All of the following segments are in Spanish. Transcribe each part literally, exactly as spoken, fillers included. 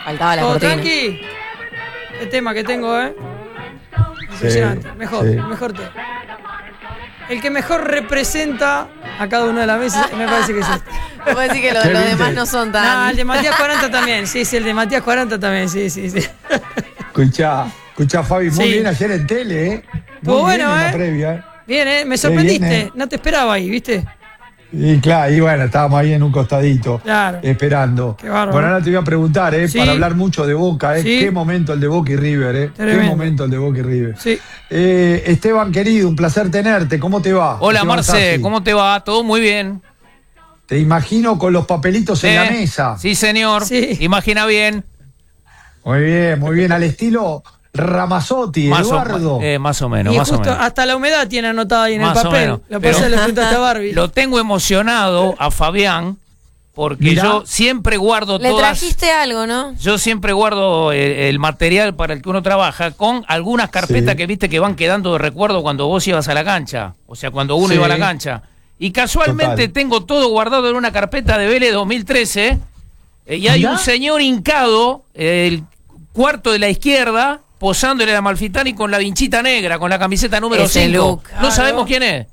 Faltaba la ¿Todo cortina. tranqui? Qué tema que tengo, ¿eh? Impresionante. Sí, mejor, sí. mejor tema. El que mejor representa a cada una de las mesas, me parece que es este. Puedo decir que lo- ¿Qué los viste? demás no son tan... No, el de Matías cuarenta también. Sí, sí, el de Matías cuarenta también. Sí, sí, sí. Escuchá, escuchá, Fabi, muy Sí. bien ayer en tele, ¿eh? Muy Estuvo bien bueno, en la ¿eh? previa, ¿eh? Bien, ¿eh? Me bien, sorprendiste. ¿eh? No te esperaba ahí, ¿viste? Y claro, y bueno, estábamos ahí en un costadito, Claro. esperando. Qué bárbaro. Bueno, ahora te voy a preguntar, ¿eh? Sí. Para hablar mucho de Boca, ¿eh? Sí. Qué momento el de Boca y River, ¿eh? Tremendo. Qué momento el de Boca y River. Sí. Eh, Esteban, querido, un placer tenerte. ¿Cómo te va? Hola Esteban Marce, Sassi. ¿cómo te va? ¿Todo muy bien? Te imagino con los papelitos en la ¿Eh? mesa. Sí, señor. Sí. Imagina bien. Muy bien, muy bien. Al estilo Ramazzotti, Más o, Eduardo. eh, más o menos, Y más o justo menos. hasta la humedad tiene anotada ahí en Más el o papel. menos. Lo Pero- pasé, le preguntaste a Barbie. Lo tengo emocionado a Fabián porque Mirá. yo siempre guardo Le todas... trajiste algo, ¿no? Yo siempre guardo el, el material para el que uno trabaja con algunas carpetas Sí. que viste que van quedando de recuerdo cuando vos ibas a la cancha. O sea, cuando uno Sí. iba a la cancha. Y casualmente Total. tengo todo guardado en una carpeta de Vélez dos mil trece. eh, y hay Mirá. un señor hincado, eh, el cuarto de la izquierda, posándole a la Malfitani con la vinchita negra, con la camiseta número Ese cinco. look. No Claro. sabemos quién es.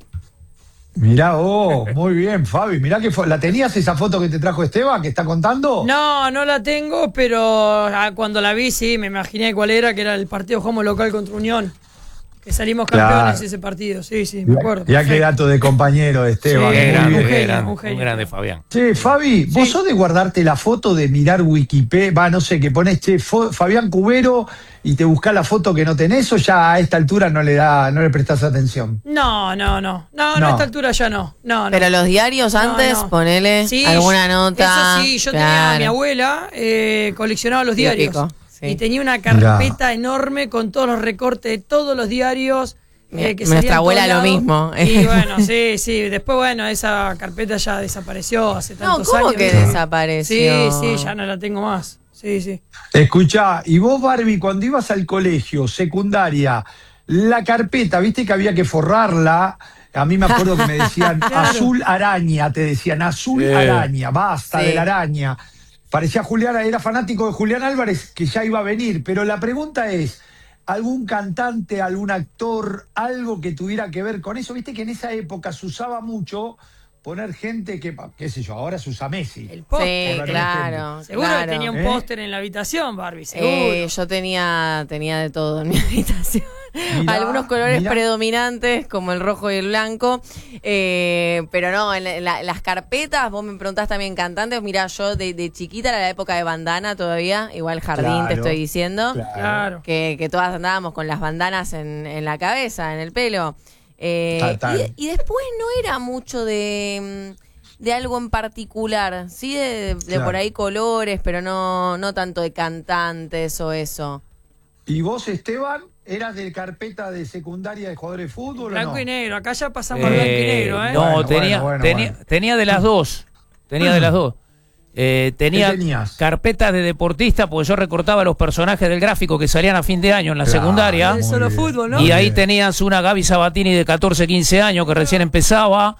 Mirá vos, muy bien, Fabi. Mirá que fo- ¿la tenías esa foto que te trajo Esteban, que está contando? No, no la tengo, pero ah, cuando la vi, sí, me imaginé cuál era, que era el partido Homo local contra Unión. Que salimos Claro. campeones ese partido, sí, sí, me acuerdo. Ya qué perfecto. dato de compañero de Esteban. Sí, muy Qué grande, bien. un qué genio, grande, un un genio. grande Fabián. Che, Fabi, ¿vos Sí. sos de guardarte la foto de mirar Wikipedia? Va, no sé, que pones, che, fo- Fabián Cubero y te buscás la foto que no tenés o ya a esta altura no le da, no le prestás atención? No, no, no, no, no, No. a esta altura ya no, no, no. Pero los diarios No, antes, no. ponele Sí, alguna yo- nota. Eso sí, yo tenía Claro. a mi abuela, eh, coleccionaba los diarios. Típico, sí. Y tenía una carpeta enorme con todos los recortes de todos los diarios. eh, que Nuestra salían abuela todos lo lados. mismo. Y bueno, sí, sí. Después, bueno, esa carpeta ya desapareció hace No, tantos ¿cómo años. que ¿viste? desapareció? Sí, sí, ya no la tengo más. Sí, sí. Escuchá, y vos, Barbie, cuando ibas al colegio, secundaria, la carpeta, viste que había que forrarla. A mí me acuerdo que me decían azul araña, te decían azul Sí. araña, basta Sí. de la araña. Parecía Julián, era fanático de Julián Álvarez, que ya iba a venir. Pero la pregunta es, ¿algún cantante, algún actor, algo que tuviera que ver con eso? Viste que en esa época se usaba mucho poner gente que, qué sé yo, ahora se usa Messi. El Sí, póster. claro. Seguro claro. que tenía un ¿Eh? póster en la habitación, Barbie, seguro. Eh, yo tenía, tenía de todo en mi habitación. Mirá, Algunos colores mirá. predominantes, como el rojo y el blanco. Eh, pero no, en, la- en la- las carpetas, vos me preguntás también cantantes. Mirá, yo de, de chiquita era la época de bandana todavía. Igual jardín, te Claro, estoy diciendo. Claro. Claro. Que, que todas andábamos con las bandanas en, en la cabeza, en el pelo. Eh, Tal, tal. Y, y después no era mucho de, mm, de algo en particular, sí, de, de Claro. por ahí colores, pero no, no tanto de cantantes o eso. ¿Y vos, Esteban, eras de carpeta de secundaria de jugadores de fútbol Blanco o no? y negro. Acá ya pasamos al blanco y negro, ¿eh? No, Bueno, tenía, bueno, bueno, tenía, bueno. tenía de las dos. Tenía de las dos. Eh, tenía ¿Qué tenías? carpetas de deportista, porque yo recortaba los personajes del gráfico que salían a fin de año en la Claro. secundaria. Es Muy solo bien. fútbol, ¿no? Y ahí bien. tenías una Gaby Sabatini de catorce, quince años que recién empezaba.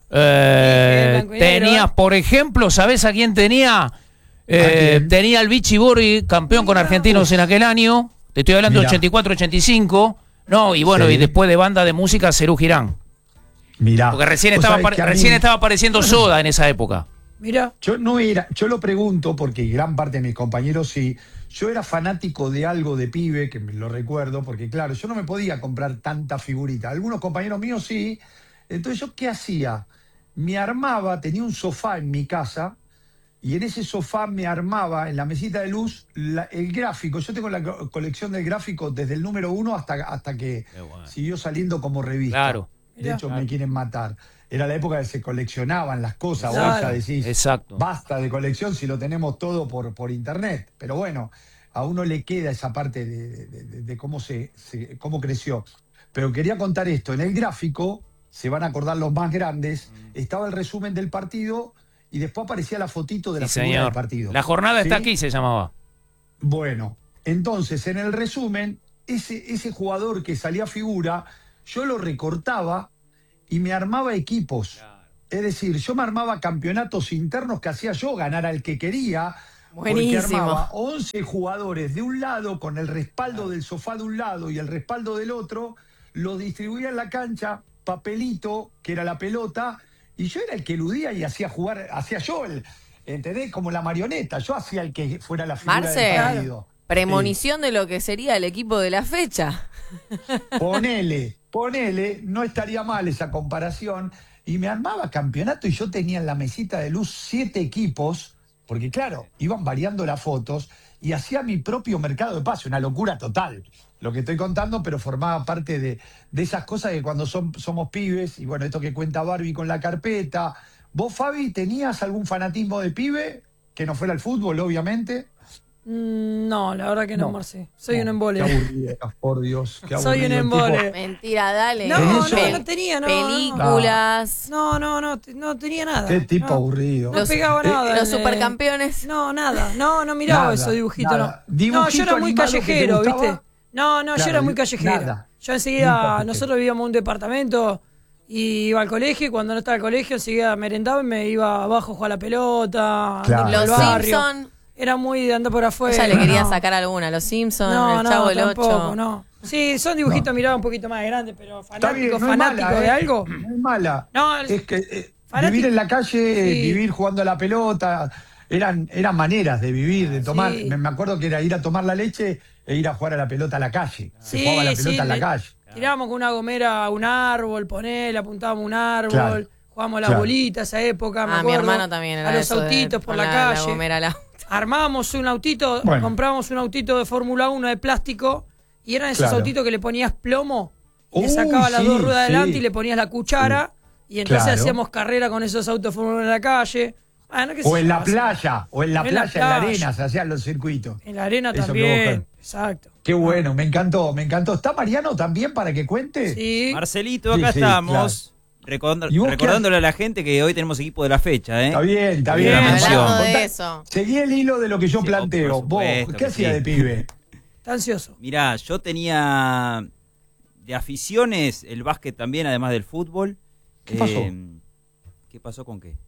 Eh, Sí, blanco y negro, tenías, ¿eh? por ejemplo, ¿sabés a quién tenía? Eh, quién? tenía al Vichy Borri, campeón con Argentinos en aquel año. Te estoy hablando de Mirá. ochenta y cuatro, ochenta y cinco. No, y bueno, Sí. y después de banda de música, Cerú Girán. Mirá. Porque recién vos estaba, sabés apare- que a mí- recién estaba apareciendo Soda en esa época. Mira. Yo no era, yo lo pregunto porque gran parte de mis compañeros sí. Yo era fanático de algo de pibe, que me lo recuerdo, porque claro, yo no me podía comprar tanta figurita. Algunos compañeros míos sí. Entonces, ¿yo qué hacía? Me armaba, tenía un sofá en mi casa, y en ese sofá me armaba, en la mesita de luz, la- el gráfico. Yo tengo la co- colección del gráfico desde el número uno hasta, hasta que Qué bueno. siguió saliendo como revista. Claro. De hecho, me quieren matar. Era la época que se coleccionaban las cosas. Vos Claro. ya decís, Exacto. basta de colección si lo tenemos todo por, por internet. Pero bueno, a uno le queda esa parte de, de- de- de cómo, se, se- cómo creció. Pero quería contar esto. En el gráfico, se van a acordar los más grandes, estaba el resumen del partido y después aparecía la fotito de la Sí, figura señor. del partido. La jornada está ¿Sí? aquí, se llamaba. Bueno, entonces en el resumen, ese, ese jugador que salía figura, yo lo recortaba y me armaba equipos. Es decir, yo me armaba campeonatos internos que hacía yo, ganar al que quería, Porque Buenísimo. armaba once jugadores de un lado con el respaldo del sofá de un lado y el respaldo del otro, los distribuía en la cancha, papelito, que era la pelota, y yo era el que eludía y hacía jugar, hacía yo el, ¿entendés? Como la marioneta, yo hacía el que fuera la figura Marce, del partido. premonición de lo que sería el equipo de la fecha. Ponele, ponele, no estaría mal esa comparación, y me armaba campeonato y yo tenía en la mesita de luz siete equipos, porque claro, iban variando las fotos, y hacía mi propio mercado de pase, una locura total, lo que estoy contando, pero formaba parte de, de esas cosas que cuando son, somos pibes, y bueno, esto que cuenta Barbie con la carpeta. ¿Vos, Fabi, tenías algún fanatismo de pibe? Que no fuera el fútbol, obviamente. Mm, No, la verdad que no, No. Marce. Soy No, un embole. Qué aburrido, por Dios, qué Soy un aburrido. El tipo- embole. Mentira, dale. No, no, Pel- no tenía, no, no. Películas. No, no, no, te- no tenía nada. Qué tipo no. aburrido. No Los- pegaba eh, nada. Los en, eh, supercampeones. No, nada. No, no miraba Nada, esos dibujitos, nada. no. No, ¿Dibujito yo era muy animado que te callejero, gustaba? ¿viste? No, no, yo Claro, era muy di- callejero. nada. Yo Muy enseguida, callejero. nosotros vivíamos en un departamento y iba al colegio y cuando no estaba al colegio enseguida merendaba y me iba abajo a jugar a la pelota, Claro, andar por Los el barrio. Simpson. Era muy de andar por afuera. Ella le quería no. sacar alguna. Los Simpsons, No, el no, Chavo del tampoco, Ocho. no. Sí, son dibujitos No. mirados un poquito más grandes, pero Está fanáticos, bien, no es fanáticos mala, de ¿eh? algo. No es mala. No, el- es que eh, fanático- vivir en la calle, Sí. vivir jugando a la pelota, eran, eran maneras de vivir, de tomar. Sí. Me, me acuerdo que era ir a tomar la leche e ir a jugar a la pelota a la calle. Se Sí, jugaba la sí, pelota en la le- calle. Tirábamos con una gomera a un árbol, ponele, apuntábamos un árbol, Claro, jugábamos a las claro. bolitas esa época, me Ah, mi acuerdo, hermano también era a los eso de autitos por con la, calle. La gomera al auto. Armábamos un autito, Bueno. comprábamos un autito de Fórmula uno de plástico y eran esos Claro. autitos que le ponías plomo, le Uy, sacabas las sí, dos ruedas sí. adelante y le ponías la cuchara y entonces Claro. hacíamos carrera con esos autos de Fórmula uno en la calle. Ah, no, qué sé O en yo, la así. playa, o en la En la playa, en la playa. arena, se hacían los circuitos. En la arena Eso que vos también, ves. exacto. Qué bueno, me encantó, me encantó. ¿Está Mariano también para que cuente? Sí. Marcelito, Sí, acá sí, estamos. Recordando- ¿Y vos qué recordándole a la gente que hoy tenemos equipo de la fecha, ¿eh? Está bien, está Bien, bien. mención. Hablando de Contá- eso. Seguí el hilo de lo que yo Sí, planteo. por supuesto ¿Vos qué que hacía sí. de pibe? Está ansioso. Mirá, yo tenía de aficiones el básquet también, además del fútbol. ¿Qué pasó? ¿Qué pasó con qué?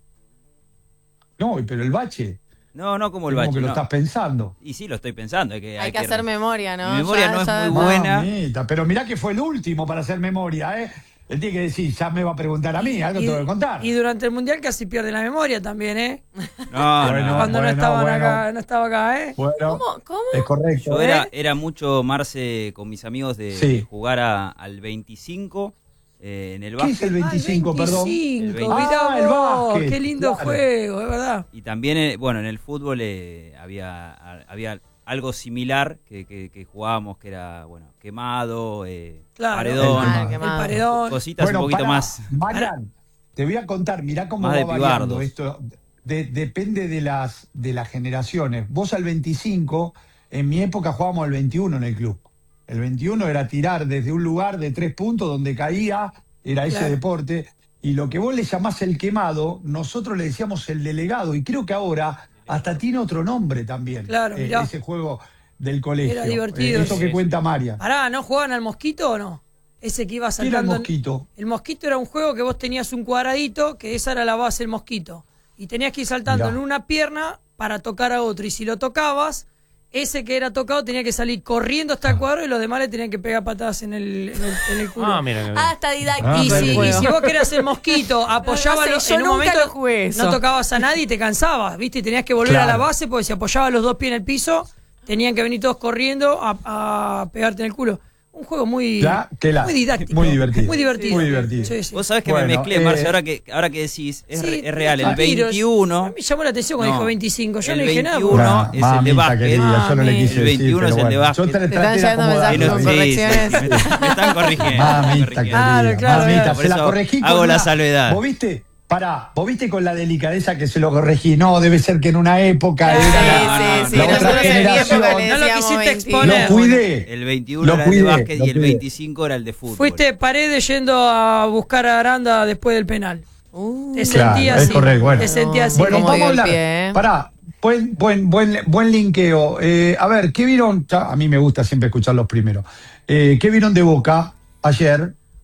No, pero el bache. No, no como el Como bache. que lo no. estás pensando. Y sí, lo estoy pensando. Hay que, Hay que hacer memoria, ¿no? Mi memoria Ya- no es ya- muy buena. Mamita, pero mirá que fue el último para hacer memoria, ¿eh? Él tiene que decir, ya me va a preguntar a mí, algo Y, te voy a contar. y durante el mundial casi pierde la memoria también, ¿eh? No, Bueno, no. Cuando no bueno, estaban bueno. acá, no estaba acá, ¿eh? Bueno, ¿Cómo? ¿Cómo? es correcto. Yo ¿Eh? era, era mucho, Marce, con mis amigos de, Sí. de jugar a- al veinticinco eh, en el ¿Qué es básquet. el veinticinco, Ah, perdón? veinticinco, El veinte. mirá Ah, el vos, básquet, qué lindo claro. juego, es verdad. Y también, eh, bueno, en el fútbol eh, había, a- había algo similar que, que, que jugábamos, que era, bueno, quemado, eh, Claro. paredón, Ah, El quemado. paredón. cositas un poquito pará, más. Marian, te voy a contar, mirá cómo Más va de variando pibardos. esto. De- depende de las, de las generaciones. Vos al veinticinco, en mi época jugábamos al veintiuno en el club. El veintiuno era tirar desde un lugar de tres puntos donde caía, era ese Claro. deporte. Y lo que vos le llamás el quemado, nosotros le decíamos el delegado. Y creo que ahora hasta tiene otro nombre también. Claro, eh, mirá. ese juego del colegio. Era divertido. Eh, eso que Sí, cuenta María. Pará, ¿no jugaban al mosquito o no? Ese que iba ¿Qué era el saltando. mosquito? El mosquito era un juego que vos tenías un cuadradito, que esa era la base del mosquito. Y tenías que ir saltando Mirá. en una pierna para tocar a otro. Y si lo tocabas, ese que era tocado tenía que salir corriendo hasta el cuadro y los demás le tenían que pegar patadas en el, en el, en el culo. Ah, mira que bien. Ah, está didáctico. Ah, Y pero si, el y juego. si vos querías el mosquito, apoyaba No los- sé, yo en un nunca momento lo jugué eso. no tocabas a nadie y te cansabas, ¿viste? Y tenías que volver a la Claro. base porque si apoyabas los dos pies en el piso, tenían que venir todos corriendo a, a pegarte en el culo. Un juego muy, Cla- que la- muy didáctico. muy divertido. Muy divertido. Muy divertido. Sí, sí. Vos sabés que Bueno, me mezclé, eh, Marce, ahora que, ahora que decís, es, Sí, re- es real, el está tiro, veintiuno... Me llamó la atención cuando No, dijo veinticinco. Yo el no dije nada. veintiuno Ah, es el de mamita básquet. querida, yo no le Mami. quise El decir, veintiuno pero es el de bueno. básquet. Yo te, Te traté están de llegando acomodar. mensajes no, con sí, correcciones. sí, me, me están corrigiendo. Mamita me están corrigiendo. querida, Claro, claro, mamita, claro. Por se la eso corregí con hago la una- salvedad. ¿Vos viste? Pará, vos viste con la delicadeza que se lo corregí. No, debe ser que en una época Sí, era Sí, la, sí, sí. la otra Nosotros en mi generación. época le No lo decíamos quisiste veintiuno. exponer. Lo cuidé. El veintiuno Lo era cuidé, el de básquet lo y el cuidé. veinticinco era el de fútbol. Fuiste Paredes yendo a buscar a Aranda después del penal. Uh, Te Claro, sentía es así. correcto, bueno. Te sentía así. Bueno, Como vamos a dio el hablar. pie, ¿eh? Pará, buen, buen, buen, buen linkeo. Eh, a ver, ¿qué vieron? Ya, a mí me gusta siempre escuchar los primeros. Eh, ¿Qué vieron de Boca ayer?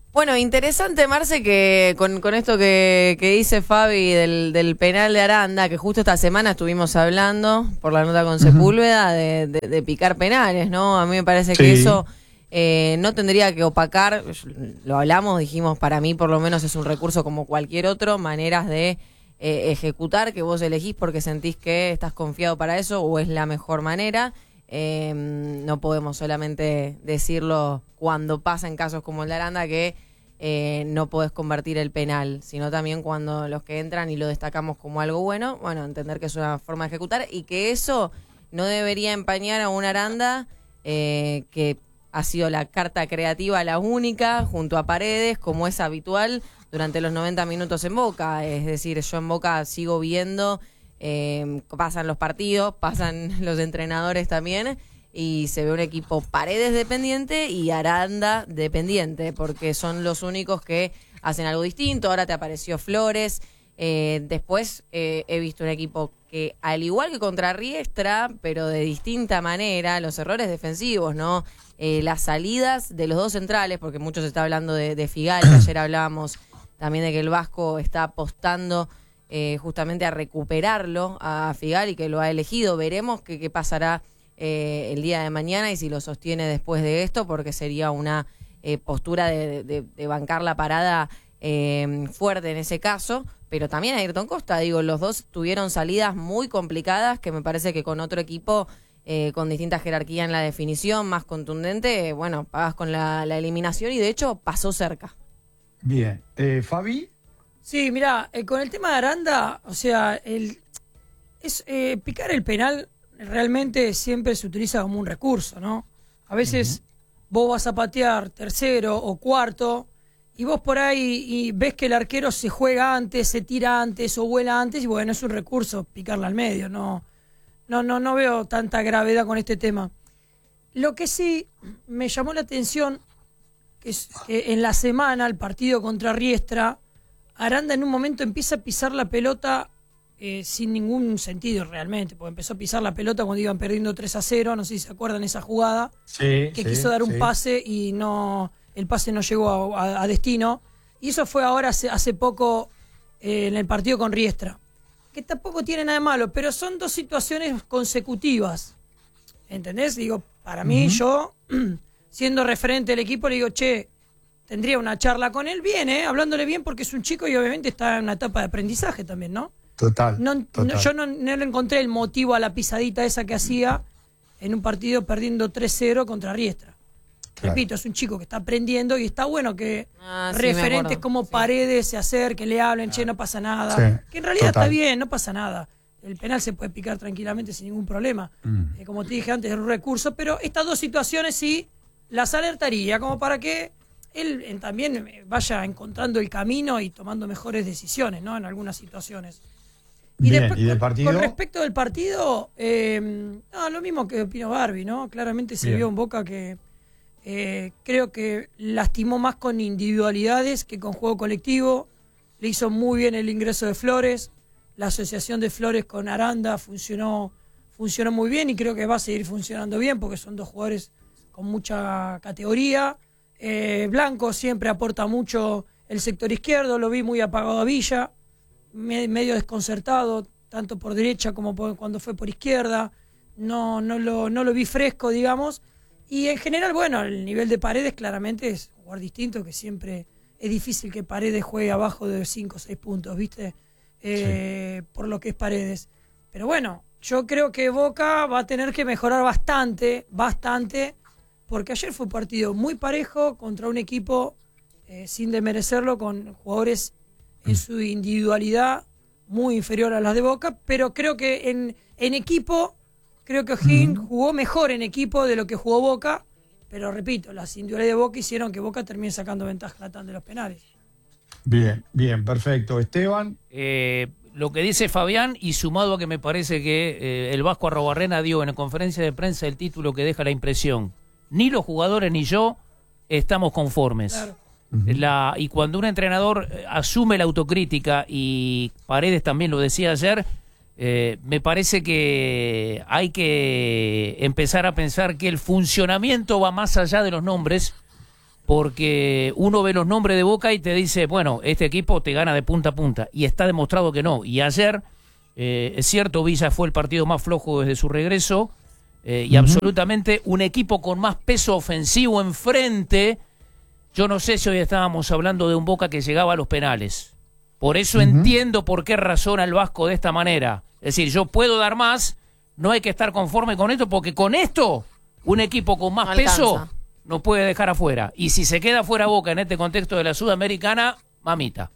Bueno, interesante, Marce, que con, con esto que, que dice Fabi del, del penal de Aranda, que justo esta semana estuvimos hablando por la nota con Sepúlveda de, de, de picar penales, ¿no? A mí me parece Sí. que eso eh, no tendría que opacar, lo hablamos, dijimos, para mí por lo menos es un recurso como cualquier otro, maneras de eh, ejecutar que vos elegís porque sentís que estás confiado para eso o es la mejor manera. Eh, no podemos solamente decirlo cuando pasan casos como el de Aranda que eh, no podés convertir el penal, sino también cuando los que entran y lo destacamos como algo bueno, bueno, entender que es una forma de ejecutar y que eso no debería empañar a un Aranda eh, que ha sido la carta creativa la única junto a Paredes, como es habitual durante los noventa minutos en Boca. Es decir, yo en Boca sigo viendo... Eh, pasan los partidos, pasan los entrenadores también y se ve un equipo Paredes dependiente y Aranda dependiente porque son los únicos que hacen algo distinto. Ahora te apareció Flores, eh, después eh, he visto un equipo que al igual que contra Riestra, pero de distinta manera, los errores defensivos, ¿no? Eh, las salidas de los dos centrales, porque mucho se está hablando de, de Figal, que ayer hablábamos también de que el Vasco está apostando Eh, justamente a recuperarlo a Figal y que lo ha elegido. Veremos qué, qué pasará eh, el día de mañana y si lo sostiene después de esto, porque sería una eh, postura de, de, de bancar la parada eh, fuerte en ese caso, pero también Ayrton Costa, digo, los dos tuvieron salidas muy complicadas que me parece que con otro equipo eh, con distinta jerarquía en la definición, más contundente, bueno, pagas con la, la eliminación y de hecho pasó cerca. Bien. Eh, Fabi. Sí, mirá, eh, con el tema de Aranda, o sea, el es eh, picar el penal realmente siempre se utiliza como un recurso, ¿no? A veces uh-huh. vos vas a patear tercero o cuarto y vos por ahí y ves que el arquero se juega antes, se tira antes o vuela antes y bueno, es un recurso picarla al medio, no, no, no, no veo tanta gravedad con este tema. Lo que sí me llamó la atención que es que en la semana, el partido contra Riestra, Aranda en un momento empieza a pisar la pelota eh, sin ningún sentido realmente, porque empezó a pisar la pelota cuando iban perdiendo tres a cero, no sé si se acuerdan esa jugada, sí, que sí, quiso dar un sí. pase y no el pase no llegó a, a, a destino, y eso fue ahora hace, hace poco eh, en el partido con Riestra, que tampoco tiene nada de malo, pero son dos situaciones consecutivas, ¿entendés? Digo, para mí, uh-huh. yo, siendo referente del equipo, le digo, che, tendría una charla con él bien, ¿eh? Hablándole bien porque es un chico y obviamente está en una etapa de aprendizaje también, ¿no? Total. No, total. no, yo no, no le encontré el motivo a la pisadita esa que hacía en un partido perdiendo tres cero contra Riestra. Claro. Repito, es un chico que está aprendiendo y está bueno que ah, sí, referentes como sí. Paredes se acerquen, le hablen, che, no pasa nada. Sí. Que en realidad total. Está bien, no pasa nada. El penal se puede picar tranquilamente sin ningún problema. Mm. Eh, como te dije antes, es un recurso, pero estas dos situaciones sí las alertaría, como para que él eh, también vaya encontrando el camino y tomando mejores decisiones, ¿no? En algunas situaciones. Y, Bien, después, ¿y del con, partido? con respecto del partido, eh, no, lo mismo que opino Barbie, ¿no? Claramente se Bien. Vio en Boca que eh, creo que lastimó más con individualidades que con juego colectivo. Le hizo muy bien el ingreso de Flores. La asociación de Flores con Aranda funcionó, funcionó muy bien y creo que va a seguir funcionando bien porque son dos jugadores con mucha categoría. Eh, Blanco siempre aporta mucho el sector izquierdo, lo vi muy apagado a Villa, me, medio desconcertado, tanto por derecha como por, cuando fue por izquierda, no, no, lo, no lo vi fresco, digamos, y en general, bueno, el nivel de Paredes claramente es un jugador distinto, que siempre es difícil que Paredes juegue abajo de cinco o seis puntos, ¿viste? Eh, sí. Por lo que es Paredes. Pero bueno, yo creo que Boca va a tener que mejorar bastante, bastante, porque ayer fue un partido muy parejo contra un equipo, eh, sin desmerecerlo, con jugadores en su individualidad muy inferior a las de Boca, pero creo que en, en equipo, creo que O'Higgins uh-huh. jugó mejor en equipo de lo que jugó Boca, pero repito, las individualidades de Boca hicieron que Boca termine sacando ventaja en la tanda de los penales. Bien, bien, perfecto. Esteban. Eh, lo que dice Fabián, y sumado a que me parece que eh, el Vasco Arrobarrena dio en la conferencia de prensa el título que deja la impresión. Ni los jugadores ni yo estamos conformes. Claro. Uh-huh. La, y cuando un entrenador asume la autocrítica, y Paredes también lo decía ayer, eh, me parece que hay que empezar a pensar que el funcionamiento va más allá de los nombres, porque uno ve los nombres de Boca y te dice, bueno, este equipo te gana de punta a punta, y está demostrado que no. Y ayer, eh, es cierto, Villa fue el partido más flojo desde su regreso, eh, y uh-huh. absolutamente un equipo con más peso ofensivo enfrente. Yo no sé si hoy estábamos hablando de un Boca que llegaba a los penales. Por eso uh-huh. entiendo por qué razona el Vasco de esta manera. Es decir, yo puedo dar más, no hay que estar conforme con esto, porque con esto, un equipo con más no peso alcanza. nos puede dejar afuera. Y si se queda fuera Boca en este contexto de la Sudamericana, mamita.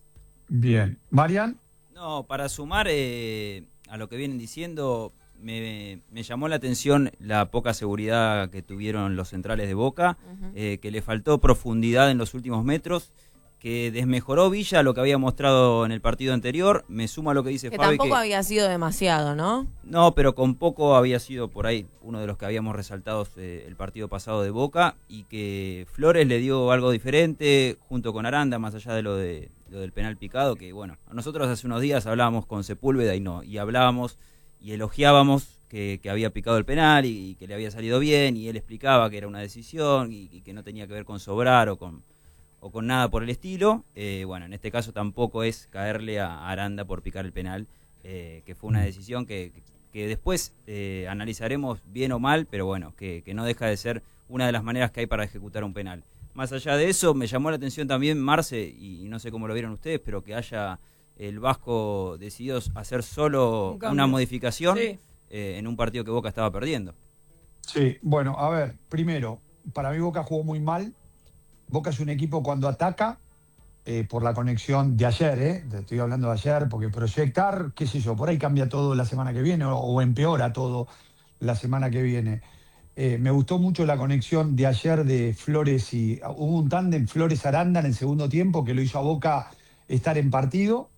Bien. ¿Marian? No, para sumar eh, a lo que vienen diciendo, me, me llamó la atención la poca seguridad que tuvieron los centrales de Boca, uh-huh. eh, que le faltó profundidad en los últimos metros, que desmejoró Villa lo que había mostrado en el partido anterior. Me suma a lo que dice que Fabi. Tampoco que había sido demasiado, ¿no? No, pero con poco había sido por ahí uno de los que habíamos resaltado eh, el partido pasado de Boca, y que Flores le dio algo diferente junto con Aranda, más allá de lo, de, lo del penal picado, que bueno, nosotros hace unos días hablábamos con Sepúlveda y no, y hablábamos y elogiábamos que, que había picado el penal y, y que le había salido bien, y él explicaba que era una decisión y, y que no tenía que ver con sobrar o con o con nada por el estilo. Eh, bueno, en este caso tampoco es caerle a Aranda por picar el penal, eh, que fue una decisión que, que después eh, analizaremos bien o mal, pero bueno, que, que no deja de ser una de las maneras que hay para ejecutar un penal. Más allá de eso, me llamó la atención también, Marce, y, y no sé cómo lo vieron ustedes, pero que haya el Vasco decidido hacer solo un una modificación sí. eh, en un partido que Boca estaba perdiendo. Sí, bueno, a ver, primero, para mí Boca jugó muy mal. Boca es un equipo cuando ataca, eh, por la conexión de ayer, ¿eh? Estoy hablando de ayer, porque proyectar, qué sé yo, por ahí cambia todo la semana que viene, o, o empeora todo la semana que viene. Eh, me gustó mucho la conexión de ayer de Flores y... Hubo un tándem Flores-Aranda en el segundo tiempo que lo hizo a Boca estar en partido.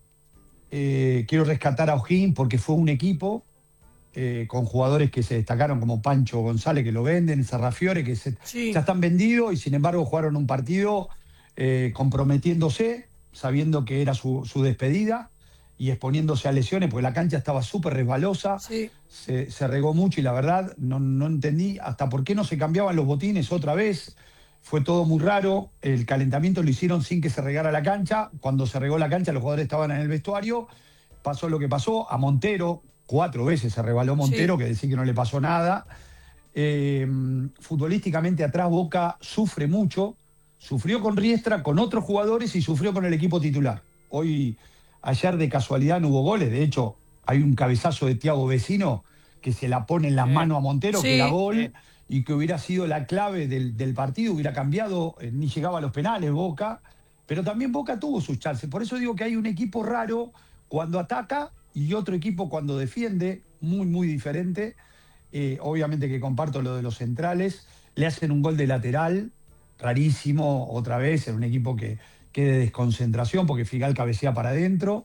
Eh, quiero rescatar a O'Higgins porque fue un equipo... Eh, con jugadores que se destacaron como Pancho González, que lo venden, Sarrafiore, que se, sí. ya están vendidos, y sin embargo jugaron un partido eh, comprometiéndose, sabiendo que era su, su despedida y exponiéndose a lesiones, porque la cancha estaba súper resbalosa, sí. se, se regó mucho, y la verdad no, no entendí hasta por qué no se cambiaban los botines otra vez. Fue todo muy raro. El calentamiento lo hicieron sin que se regara la cancha. Cuando se regó la cancha, los jugadores estaban en el vestuario. Pasó lo que pasó. A Montero cuatro veces se rebaló Montero, sí. que decir que no le pasó nada. Eh, futbolísticamente atrás Boca sufre mucho, sufrió con Riestra, con otros jugadores, y sufrió con el equipo titular. Hoy, ayer de casualidad no hubo goles, de hecho hay un cabezazo de Thiago Vecino que se la pone en las eh. manos a Montero, sí. que era gol, eh. y que hubiera sido la clave del, del partido, hubiera cambiado, eh, ni llegaba a los penales Boca, pero también Boca tuvo sus chances. Por eso digo que hay un equipo raro cuando ataca y otro equipo cuando defiende, muy, muy diferente. Eh, obviamente que comparto lo de los centrales. Le hacen un gol de lateral, rarísimo, otra vez, en un equipo que, que de desconcentración, porque Figal cabecea para adentro.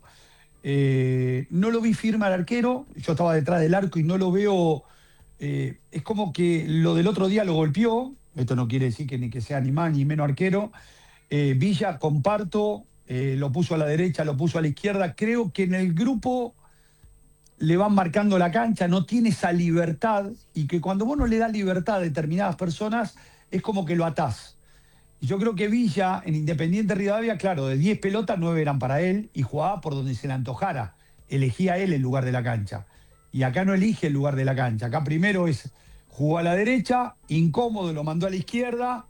Eh, no lo vi firme al arquero, yo estaba detrás del arco y no lo veo... Eh, es como que lo del otro día lo golpeó, esto no quiere decir que ni que sea ni más ni menos arquero. Eh, Villa, comparto... Eh, lo puso a la derecha, lo puso a la izquierda. Creo que en el grupo le van marcando la cancha, no tiene esa libertad, y que cuando vos no le das libertad a determinadas personas, es como que lo atás. Y yo creo que Villa, en Independiente Rivadavia, claro, de diez pelotas, nueve eran para él, y jugaba por donde se le antojara. Elegía él el lugar de la cancha. Y acá no elige el lugar de la cancha. Acá primero es, jugó a la derecha, incómodo, lo mandó a la izquierda,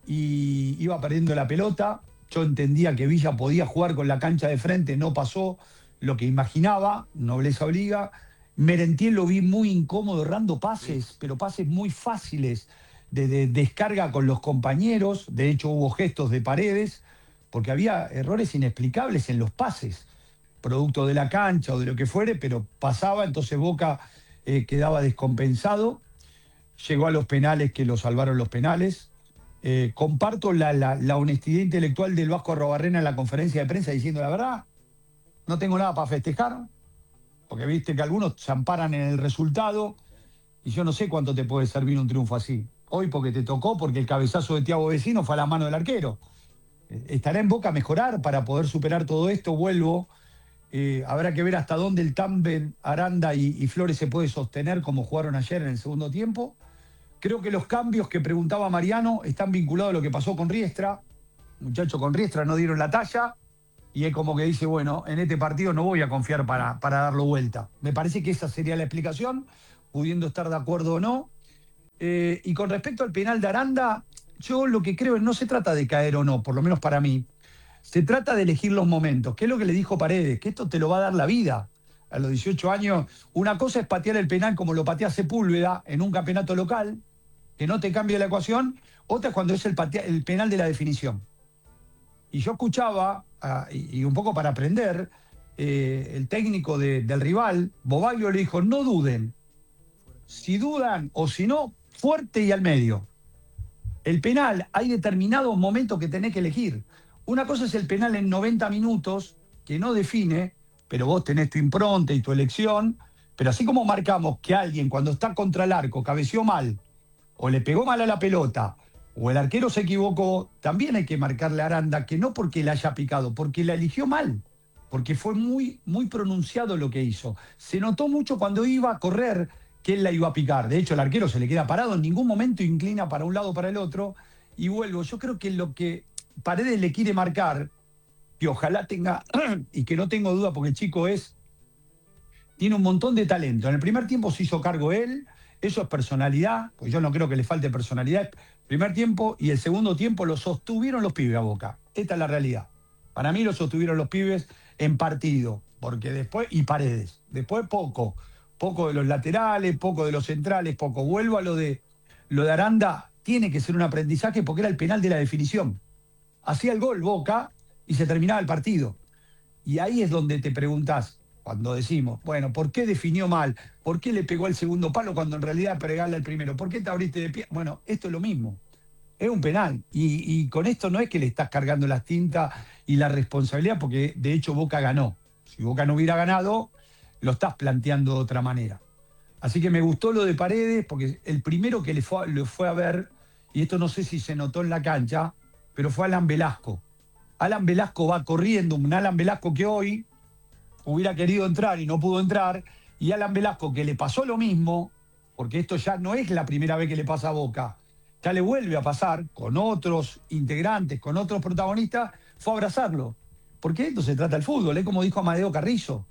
y iba perdiendo la pelota. Yo entendía que Villa podía jugar con la cancha de frente, no pasó lo que imaginaba, nobleza obliga. Merentiel lo vi muy incómodo, errando pases, pero pases muy fáciles de, de descarga con los compañeros. De hecho hubo gestos de Paredes, porque había errores inexplicables en los pases, producto de la cancha o de lo que fuere, pero pasaba, entonces Boca eh, quedaba descompensado. Llegó a los penales, que lo salvaron los penales. Eh, comparto la, la, la honestidad intelectual del Vasco Arrobarrena en la conferencia de prensa, diciendo la verdad, no tengo nada para festejar, porque viste que algunos se amparan en el resultado, y yo no sé cuánto te puede servir un triunfo así. Hoy porque te tocó, porque el cabezazo de Thiago Vecino fue a la mano del arquero. Eh, estará en Boca mejorar para poder superar todo esto. Vuelvo, eh, habrá que ver hasta dónde el tándem Aranda y, y Flores se puede sostener como jugaron ayer en el segundo tiempo, Creo que los cambios que preguntaba Mariano están vinculados a lo que pasó con Riestra. Muchachos con Riestra no dieron la talla y es como que dice, bueno, en este partido no voy a confiar para, para darlo vuelta. Me parece que esa sería la explicación, pudiendo estar de acuerdo o no. Eh, y con respecto al penal de Aranda, yo lo que creo es no se trata de caer o no, por lo menos para mí. Se trata de elegir los momentos. ¿Qué es lo que le dijo Paredes? Que esto te lo va a dar la vida. A los dieciocho años, una cosa es patear el penal como lo patea Sepúlveda en un campeonato local, que no te cambie la ecuación. Otra es cuando es el, patea, el penal de la definición. Y yo escuchaba, uh, y, y un poco para aprender, eh, el técnico de, del rival, Bobaglio, le dijo, no duden. Si dudan o si no, fuerte y al medio. El penal, hay determinados momentos que tenés que elegir. Una cosa es el penal en noventa minutos, que no define, pero vos tenés tu impronta y tu elección. Pero así como marcamos que alguien cuando está contra el arco cabeció mal, o le pegó mal a la pelota, o el arquero se equivocó, también hay que marcarle a Aranda que no porque la haya picado, porque la eligió mal, porque fue muy, muy pronunciado lo que hizo. Se notó mucho cuando iba a correr que él la iba a picar. De hecho, el arquero se le queda parado, en ningún momento inclina para un lado o para el otro. Y vuelvo, yo creo que lo que Paredes le quiere marcar, que ojalá tenga, y que no tengo duda porque el chico es, tiene un montón de talento. En el primer tiempo se hizo cargo él, eso es personalidad, pues yo no creo que le falte personalidad. Primer tiempo y el segundo tiempo lo sostuvieron los pibes a Boca. Esta es la realidad. Para mí lo sostuvieron los pibes en partido, porque después, y Paredes, después poco, poco de los laterales, poco de los centrales, poco. Vuelvo a lo de, lo de Aranda, tiene que ser un aprendizaje porque era el penal de la definición. Hacía el gol Boca y se terminaba el partido. Y ahí es donde te preguntás, cuando decimos, bueno, ¿por qué definió mal? ¿Por qué le pegó el segundo palo cuando en realidad pegarle al primero? ¿Por qué te abriste de pie? Bueno, esto es lo mismo. Es un penal. Y, y con esto no es que le estás cargando las tintas y la responsabilidad, porque de hecho Boca ganó. Si Boca no hubiera ganado, lo estás planteando de otra manera. Así que me gustó lo de Paredes, porque el primero que le fue, le fue a ver, y esto no sé si se notó en la cancha, pero fue Alan Velasco. Alan Velasco va corriendo, un Alan Velasco que hoy hubiera querido entrar y no pudo entrar, y Alan Velasco que le pasó lo mismo, porque esto ya no es la primera vez que le pasa a Boca, ya le vuelve a pasar con otros integrantes, con otros protagonistas, fue a abrazarlo. Porque de esto se trata el fútbol, es como dijo Amadeo Carrizo.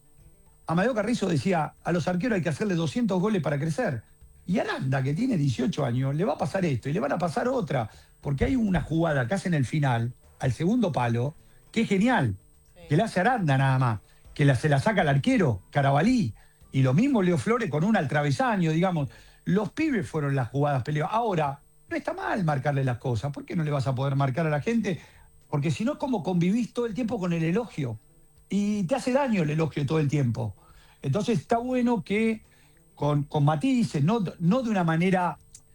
Amadeo Carrizo decía, a los arqueros hay que hacerle doscientos goles para crecer. Y Aranda, que tiene dieciocho años, le va a pasar esto y le van a pasar otra, porque hay una jugada que hace en el final, al segundo palo, que es genial, sí, que la hace Aranda nada más, que la, se la saca el arquero, Carabalí, y lo mismo Leo Flores con una al travesaño, digamos. Los pibes fueron las jugadas peleadas. Ahora, no está mal marcarle las cosas, ¿por qué no le vas a poder marcar a la gente? Porque si no, como convivís todo el tiempo con el elogio, y te hace daño el elogio todo el tiempo. Entonces está bueno que con, con matices, no, no de una manera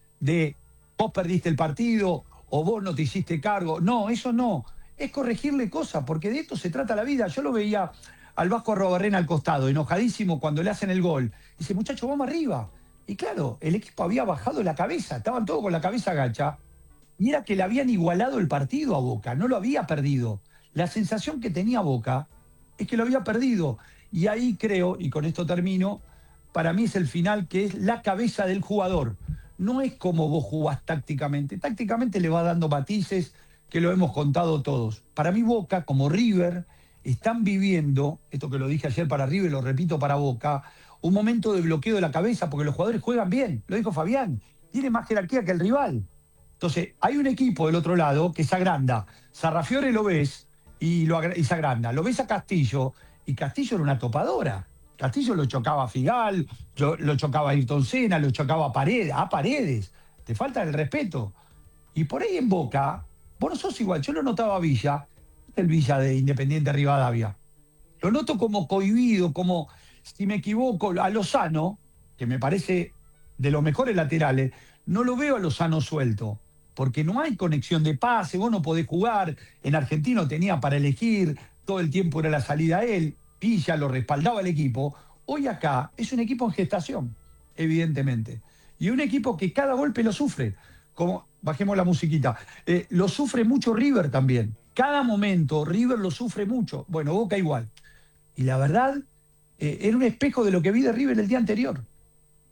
de vos perdiste el partido o vos no te hiciste cargo. No, eso no. Es corregirle cosas, porque de esto se trata la vida. Yo lo veía al Vasco Arrobarrena al costado, enojadísimo cuando le hacen el gol. Dice, muchacho, vamos arriba. Y claro, el equipo había bajado la cabeza, estaban todos con la cabeza agacha, y era que le habían igualado el partido a Boca, no lo había perdido. La sensación que tenía Boca es que lo había perdido. Y ahí creo, y con esto termino, para mí es el final que es la cabeza del jugador. No es como vos jugás tácticamente. Tácticamente le va dando matices que lo hemos contado todos. Para mí Boca, como River, están viviendo, esto que lo dije ayer para River, lo repito para Boca, un momento de bloqueo de la cabeza, porque los jugadores juegan bien, lo dijo Fabián, tiene más jerarquía que el rival. Entonces, hay un equipo del otro lado que se agranda. Sarrafiore lo ves y, lo, y se agranda. Lo ves a Castillo, y Castillo era una topadora. Castillo lo chocaba a Figal, lo, lo chocaba a Ayrton Senna, lo chocaba a Paredes, a Paredes. Te falta el respeto. Y por ahí en Boca, vos no sos igual. Yo lo notaba a Villa, el Villa de Independiente Rivadavia. Lo noto como cohibido, como, si me equivoco, a Lozano, que me parece de los mejores laterales, no lo veo a Lozano suelto, porque no hay conexión de pase, vos no podés jugar. En Argentino tenía para elegir, todo el tiempo era la salida a él, Villa lo respaldaba el equipo. Hoy acá es un equipo en gestación, evidentemente. Y un equipo que cada golpe lo sufre. Como, bajemos la musiquita, eh, lo sufre mucho River también. Cada momento River lo sufre mucho. Bueno, Boca igual. Y la verdad, eh, era un espejo de lo que vi de River el día anterior.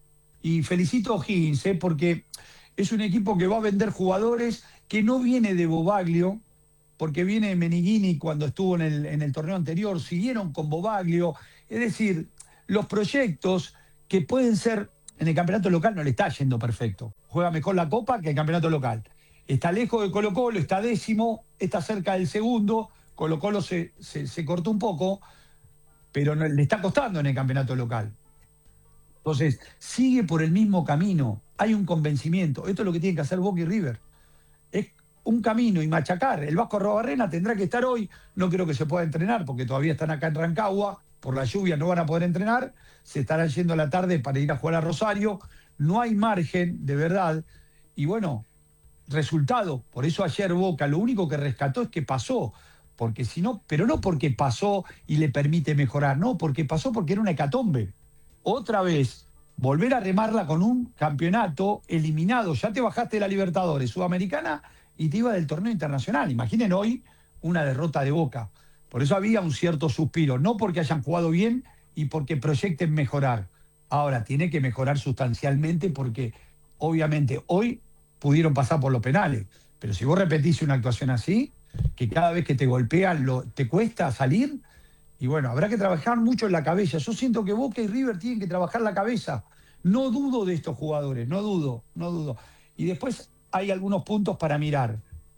Y felicito a O'Higgins, ¿eh? Porque es un equipo que va a vender jugadores, que no viene de Bobaglio, porque viene Meneghini cuando estuvo en el, en el torneo anterior, siguieron con Bobaglio. Es decir, los proyectos que pueden ser, en el campeonato local no le está yendo perfecto. Juega mejor la Copa que el campeonato local. Está lejos de Colo Colo, está décimo, está cerca del segundo. Colo Colo se, se, se cortó un poco, pero no, le está costando en el campeonato local. Entonces, sigue por el mismo camino. Hay un convencimiento. Esto es lo que tienen que hacer Boca y River. Es un camino y machacar. El Vasco Arrobarrena tendrá que estar hoy. No creo que se pueda entrenar porque todavía están acá en Rancagua. Por la lluvia no van a poder entrenar. Se estarán yendo a la tarde para ir a jugar a Rosario. No hay margen, de verdad. Y bueno, resultado. Por eso ayer Boca lo único que rescató es que pasó. Porque si no, pero no porque pasó y le permite mejorar. No, porque pasó porque era una hecatombe. Otra vez, volver a remarla con un campeonato eliminado. Ya te bajaste de la Libertadores Sudamericana y te iba del torneo internacional. Imaginen hoy una derrota de Boca. Por eso había un cierto suspiro. No porque hayan jugado bien y porque proyecten mejorar. Ahora, tiene que mejorar sustancialmente porque, obviamente, hoy pudieron pasar por los penales. Pero si vos repetís una actuación así, que cada vez que te golpean lo, te cuesta salir... Y bueno, habrá que trabajar mucho en la cabeza. Yo siento que Boca y River tienen que trabajar la cabeza. No dudo de estos jugadores, no dudo, no dudo. Y después hay algunos puntos para mirar.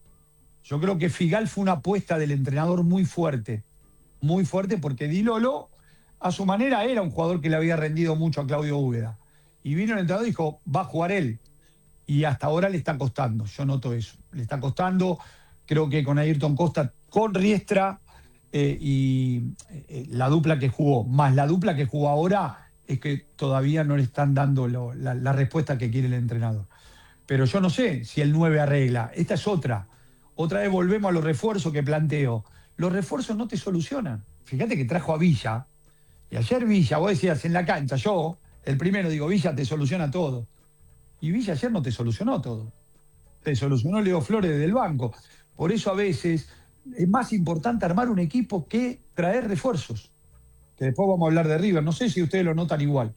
Yo creo que Figal fue una apuesta del entrenador muy fuerte. Muy fuerte porque Di Lolo, a su manera, era un jugador que le había rendido mucho a Claudio Úbeda. Y vino el entrenador y dijo, va a jugar él. Y hasta ahora le está costando, yo noto eso. Le está costando, creo que con Ayrton Costa, con Riestra... Eh, y eh, la dupla que jugó, más la dupla que jugó ahora, es que todavía no le están dando lo, la, la respuesta que quiere el entrenador. Pero yo no sé si el nueve arregla. Esta es otra. Otra vez volvemos a los refuerzos que planteo. Los refuerzos no te solucionan. Fíjate que trajo a Villa. Y ayer Villa, vos decías en la cancha, yo, el primero digo, Villa te soluciona todo. Y Villa ayer no te solucionó todo. Te solucionó Leo Flores desde el banco. Por eso a veces... es más importante armar un equipo que traer refuerzos. Que después vamos a hablar de River. No sé si ustedes lo notan igual.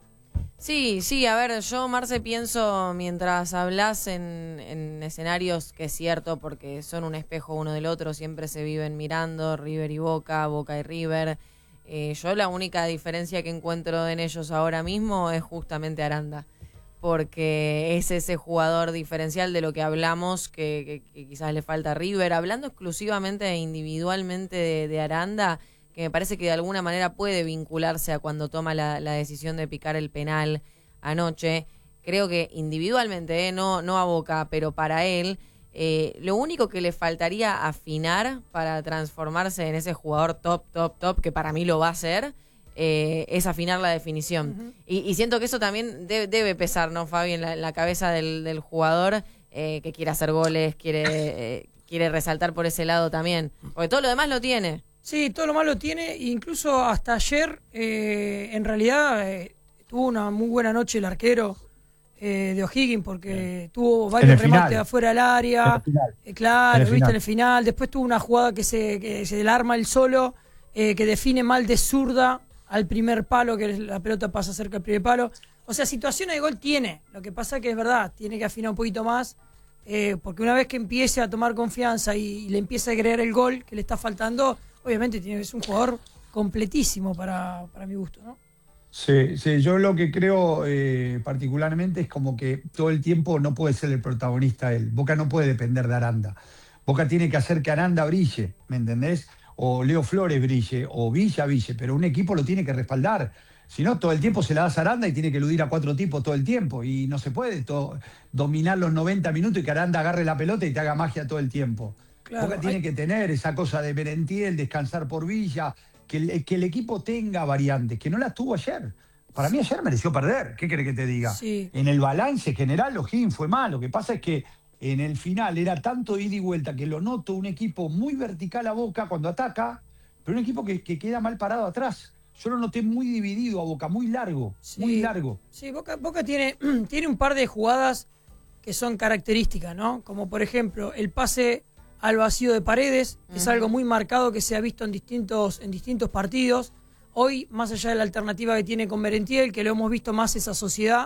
Sí, sí, a ver, yo, Marce, pienso mientras hablas en, en escenarios que es cierto, porque son un espejo uno del otro, siempre se viven mirando, River y Boca, Boca y River. Eh, yo la única diferencia que encuentro en ellos ahora mismo es justamente Aranda, porque es ese jugador diferencial de lo que hablamos, que, que, que quizás le falta a River. Hablando exclusivamente e individualmente de, de Aranda, que me parece que de alguna manera puede vincularse a cuando toma la, la decisión de picar el penal anoche. Creo que individualmente, eh, no, no a Boca, pero para él, eh, lo único que le faltaría afinar para transformarse en ese jugador top, top, top, que para mí lo va a hacer, Eh, es afinar la definición. Uh-huh. y, y siento que eso también debe, debe pesar, ¿no, Fabi? En la, en la cabeza del, del jugador eh, que quiere hacer goles, quiere, eh, quiere resaltar por ese lado también. Porque todo lo demás lo tiene. Sí, todo lo demás lo tiene. Incluso hasta ayer, eh, en realidad, eh, tuvo una muy buena noche el arquero eh, de O'Higgins, porque Bien. tuvo varios remates afuera del área. Eh, claro, viste, en el final. Después tuvo una jugada que se, que se le arma el solo, eh, que define mal de zurda al primer palo, que la pelota pasa cerca del primer palo. O sea, situaciones de gol tiene. Lo que pasa es que es verdad, tiene que afinar un poquito más, eh, porque una vez que empiece a tomar confianza y, y le empiece a creer el gol que le está faltando, obviamente tiene, es un jugador completísimo para, para mi gusto, ¿no? Sí, sí, yo lo que creo eh, particularmente es como que todo el tiempo no puede ser el protagonista él. Boca no puede depender de Aranda. Boca tiene que hacer que Aranda brille, ¿me entendés? O Leo Flores brille, o Villa brille, pero un equipo lo tiene que respaldar. Si no, todo el tiempo se la das a Aranda y tiene que eludir a cuatro tipos todo el tiempo. Y no se puede todo, dominar los noventa minutos y que Aranda agarre la pelota y te haga magia todo el tiempo. Claro, Boca tiene hay... que tener esa cosa de Merentiel, descansar por Villa, que el, que el equipo tenga variantes, que no las tuvo ayer. Para mí ayer mereció perder, ¿qué querés que te diga? Sí. En el balance general, O'Higgins fue mal. Lo que pasa es que en el final era tanto ida y vuelta que lo noto un equipo muy vertical a Boca cuando ataca, pero un equipo que, que queda mal parado atrás. Yo lo noté muy dividido a Boca, muy largo, sí, muy largo. Sí, Boca, Boca tiene, tiene un par de jugadas que son características, ¿no? Como por ejemplo el pase al vacío de Paredes, uh-huh. es algo muy marcado que se ha visto en distintos, en distintos partidos. Hoy, más allá de la alternativa que tiene con Merentiel, que lo hemos visto más esa sociedad,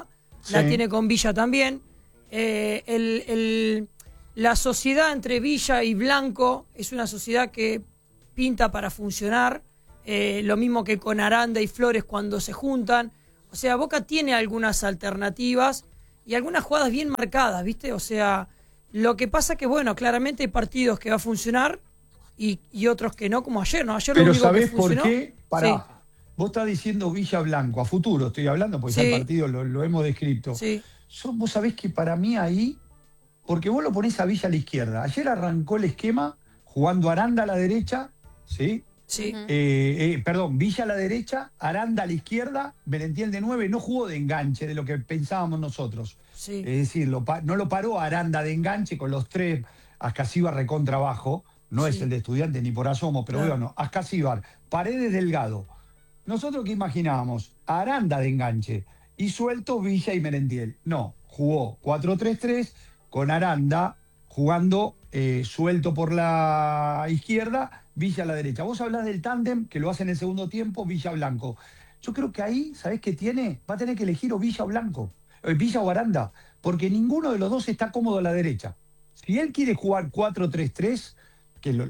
sí. la tiene con Villa también. Eh, el, el, la sociedad entre Villa y Blanco es una sociedad que pinta para funcionar, eh, lo mismo que con Aranda y Flores cuando se juntan. O sea, Boca tiene algunas alternativas y algunas jugadas bien marcadas, ¿viste? O sea, lo que pasa que, bueno, claramente hay partidos que va a funcionar y, y otros que no, como ayer, ¿no? Ayer Pero lo único ¿sabés que funcionó, por qué? Pará. Sí. Vos estás diciendo Villa Blanco, a futuro estoy hablando, porque Sí. ya el partido lo, lo hemos descrito. Sí. So, vos sabés que para mí ahí, porque vos lo ponés a Villa a la izquierda. Ayer arrancó el esquema jugando Aranda a la derecha, ¿sí? Sí. Ujú. Eh, eh, perdón, Villa a la derecha, Aranda a la izquierda, Merentiel de nueve, no jugó de enganche de lo que pensábamos nosotros. Sí. Es decir, lo pa- no lo paró Aranda de enganche con los tres, Ascasíbar recontra abajo, no Sí. es el de Estudiantes ni por asomo, pero Claro. bueno, Ascasíbar, Paredes Delgado. Nosotros qué imaginábamos, Aranda de enganche y suelto Villa y Merentiel. No, jugó cuatro tres tres con Aranda jugando eh, suelto por la izquierda, Villa a la derecha. Vos hablás del tándem que lo hace en el segundo tiempo, Villa Blanco. Yo creo que ahí, ¿sabés qué tiene? Va a tener que elegir o Villa o Blanco, eh, Villa o Aranda, porque ninguno de los dos está cómodo a la derecha. Si él quiere jugar cuatro tres tres, que lo,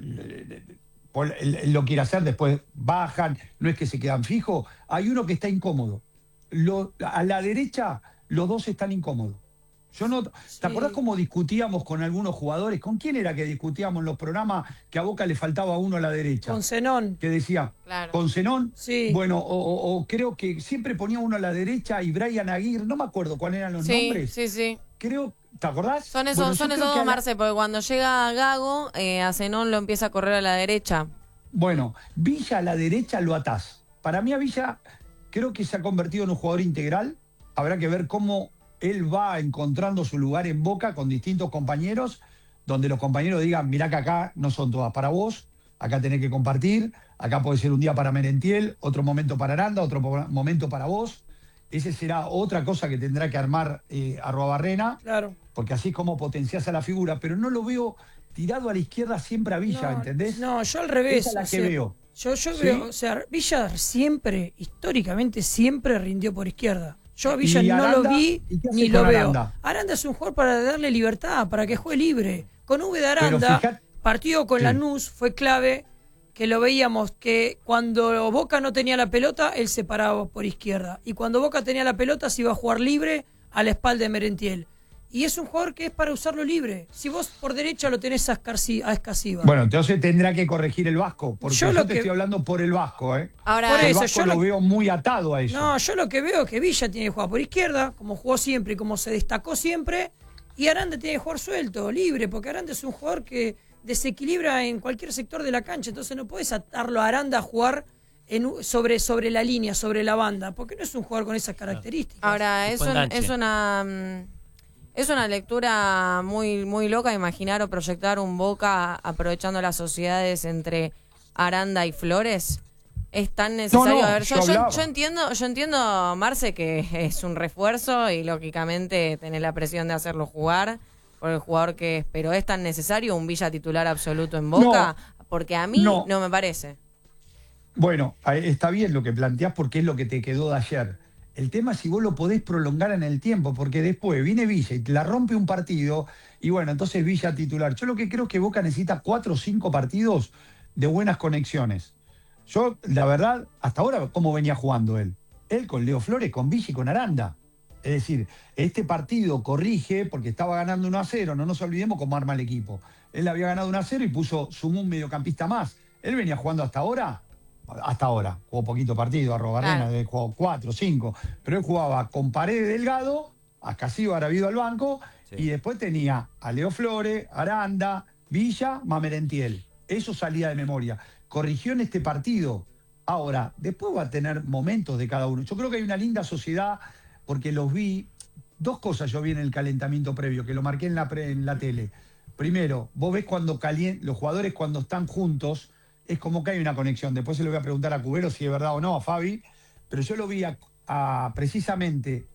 él, él lo quiere hacer, después bajan, no es que se quedan fijos, hay uno que está incómodo. Lo, a la derecha, los dos están incómodos. Yo no, Sí. ¿Te acordás cómo discutíamos con algunos jugadores? ¿Con quién era que discutíamos en los programas que a Boca le faltaba uno a la derecha? Con Zenón. Que decía, Claro. con Zenón. Sí. Bueno, o, o- o creo que siempre ponía uno a la derecha y Brian Aguirre, no me acuerdo cuáles eran los Sí, nombres. sí, sí. Creo, ¿te acordás? Son esos, Bueno, yo son creo esos que dos, a la- Marce, porque cuando llega Gago, eh, a Zenón lo empieza a correr a la derecha. Bueno, Villa a la derecha lo atás. Para mí a Villa creo que se ha convertido en un jugador integral. Habrá que ver cómo él va encontrando su lugar en Boca con distintos compañeros, donde los compañeros digan, mirá que acá no son todas para vos, acá tenés que compartir, acá puede ser un día para Merentiel, otro momento para Aranda, otro po- momento para vos. Ese será otra cosa que tendrá que armar eh, Arruabarrena, Claro. porque así es como potenciás a la figura, pero no lo veo tirado a la izquierda siempre a Villa, no, ¿entendés? No, yo al revés. Esa es la o que sea, veo. Yo, yo ¿Sí? veo, o sea, Villa siempre, históricamente, siempre rindió por izquierda. Yo a Villa ¿Y no Aranda? lo vi ¿Y qué hace ni con lo veo. Aranda? Aranda es un jugador para darle libertad, para que juegue libre. Con V de Pero Aranda, fijate- partido con Sí. Lanús, fue clave que lo veíamos que cuando Boca no tenía la pelota, él se paraba por izquierda. Y cuando Boca tenía la pelota, se iba a jugar libre a la espalda de Merentiel. Y es un jugador que es para usarlo libre. Si vos por derecha lo tenés a, Escarci- a Escasiba. Bueno, entonces tendrá que corregir el Vasco, porque Yo yo, lo te que- estoy hablando por el Vasco, ¿eh? Ahora, Por el eso, Vasco yo lo, lo- veo muy atado a eso. No, yo lo que veo es que Villa tiene que jugar por izquierda, como jugó siempre y como se destacó siempre, y Aranda tiene que jugar suelto, libre, porque Aranda es un jugador que desequilibra en cualquier sector de la cancha, entonces no puedes atarlo a Aranda a jugar en, u- sobre, sobre la línea, sobre la banda, porque no es un jugador con esas características. ahora es, Tipo un- enganche. es una mm, es una lectura muy muy loca imaginar o proyectar un Boca aprovechando las sociedades entre Aranda y Flores. Es tan necesario. No, no, A ver, yo, yo yo- hablaba. yo entiendo, yo entiendo, Marce, que es un refuerzo y lógicamente tenés la presión de hacerlo jugar por el jugador que es, pero es tan necesario un Villa titular absoluto en Boca, porque a mí no, no. me parece. Bueno, ahí está bien lo que planteás porque es lo que te quedó de ayer. El tema es si vos lo podés prolongar en el tiempo, porque después viene Villa y te la rompe un partido, y bueno, entonces Villa titular. Yo lo que creo es que Boca necesita cuatro o cinco partidos de buenas conexiones. Yo, la verdad, hasta ahora, ¿cómo venía jugando él? Él con Leo Flores, con Villa y con Aranda. Es decir, este partido corrige porque estaba ganando uno a cero, no nos olvidemos cómo arma el equipo. Él había ganado uno a cero y puso, sumó un mediocampista más. Él venía jugando hasta ahora, hasta ahora, jugó poquito partido, Arruabarrena, Claro. jugó cuatro, cinco, pero él jugaba con Paredes Delgado, a Casíbar habido al banco, Sí. y después tenía a Leo Flores, Aranda, Villa, Mamerentiel. Eso salía de memoria. Corrigió en este partido. Ahora, después va a tener momentos de cada uno. Yo creo que hay una linda sociedad, porque los vi, dos cosas yo vi en el calentamiento previo, que lo marqué en la, pre- en la tele. Primero, vos ves cuando calien- los jugadores cuando están juntos, es como que hay una conexión. Después se lo voy a preguntar a Cubero si es verdad o no, a Fabi, pero yo lo vi a, a- precisamente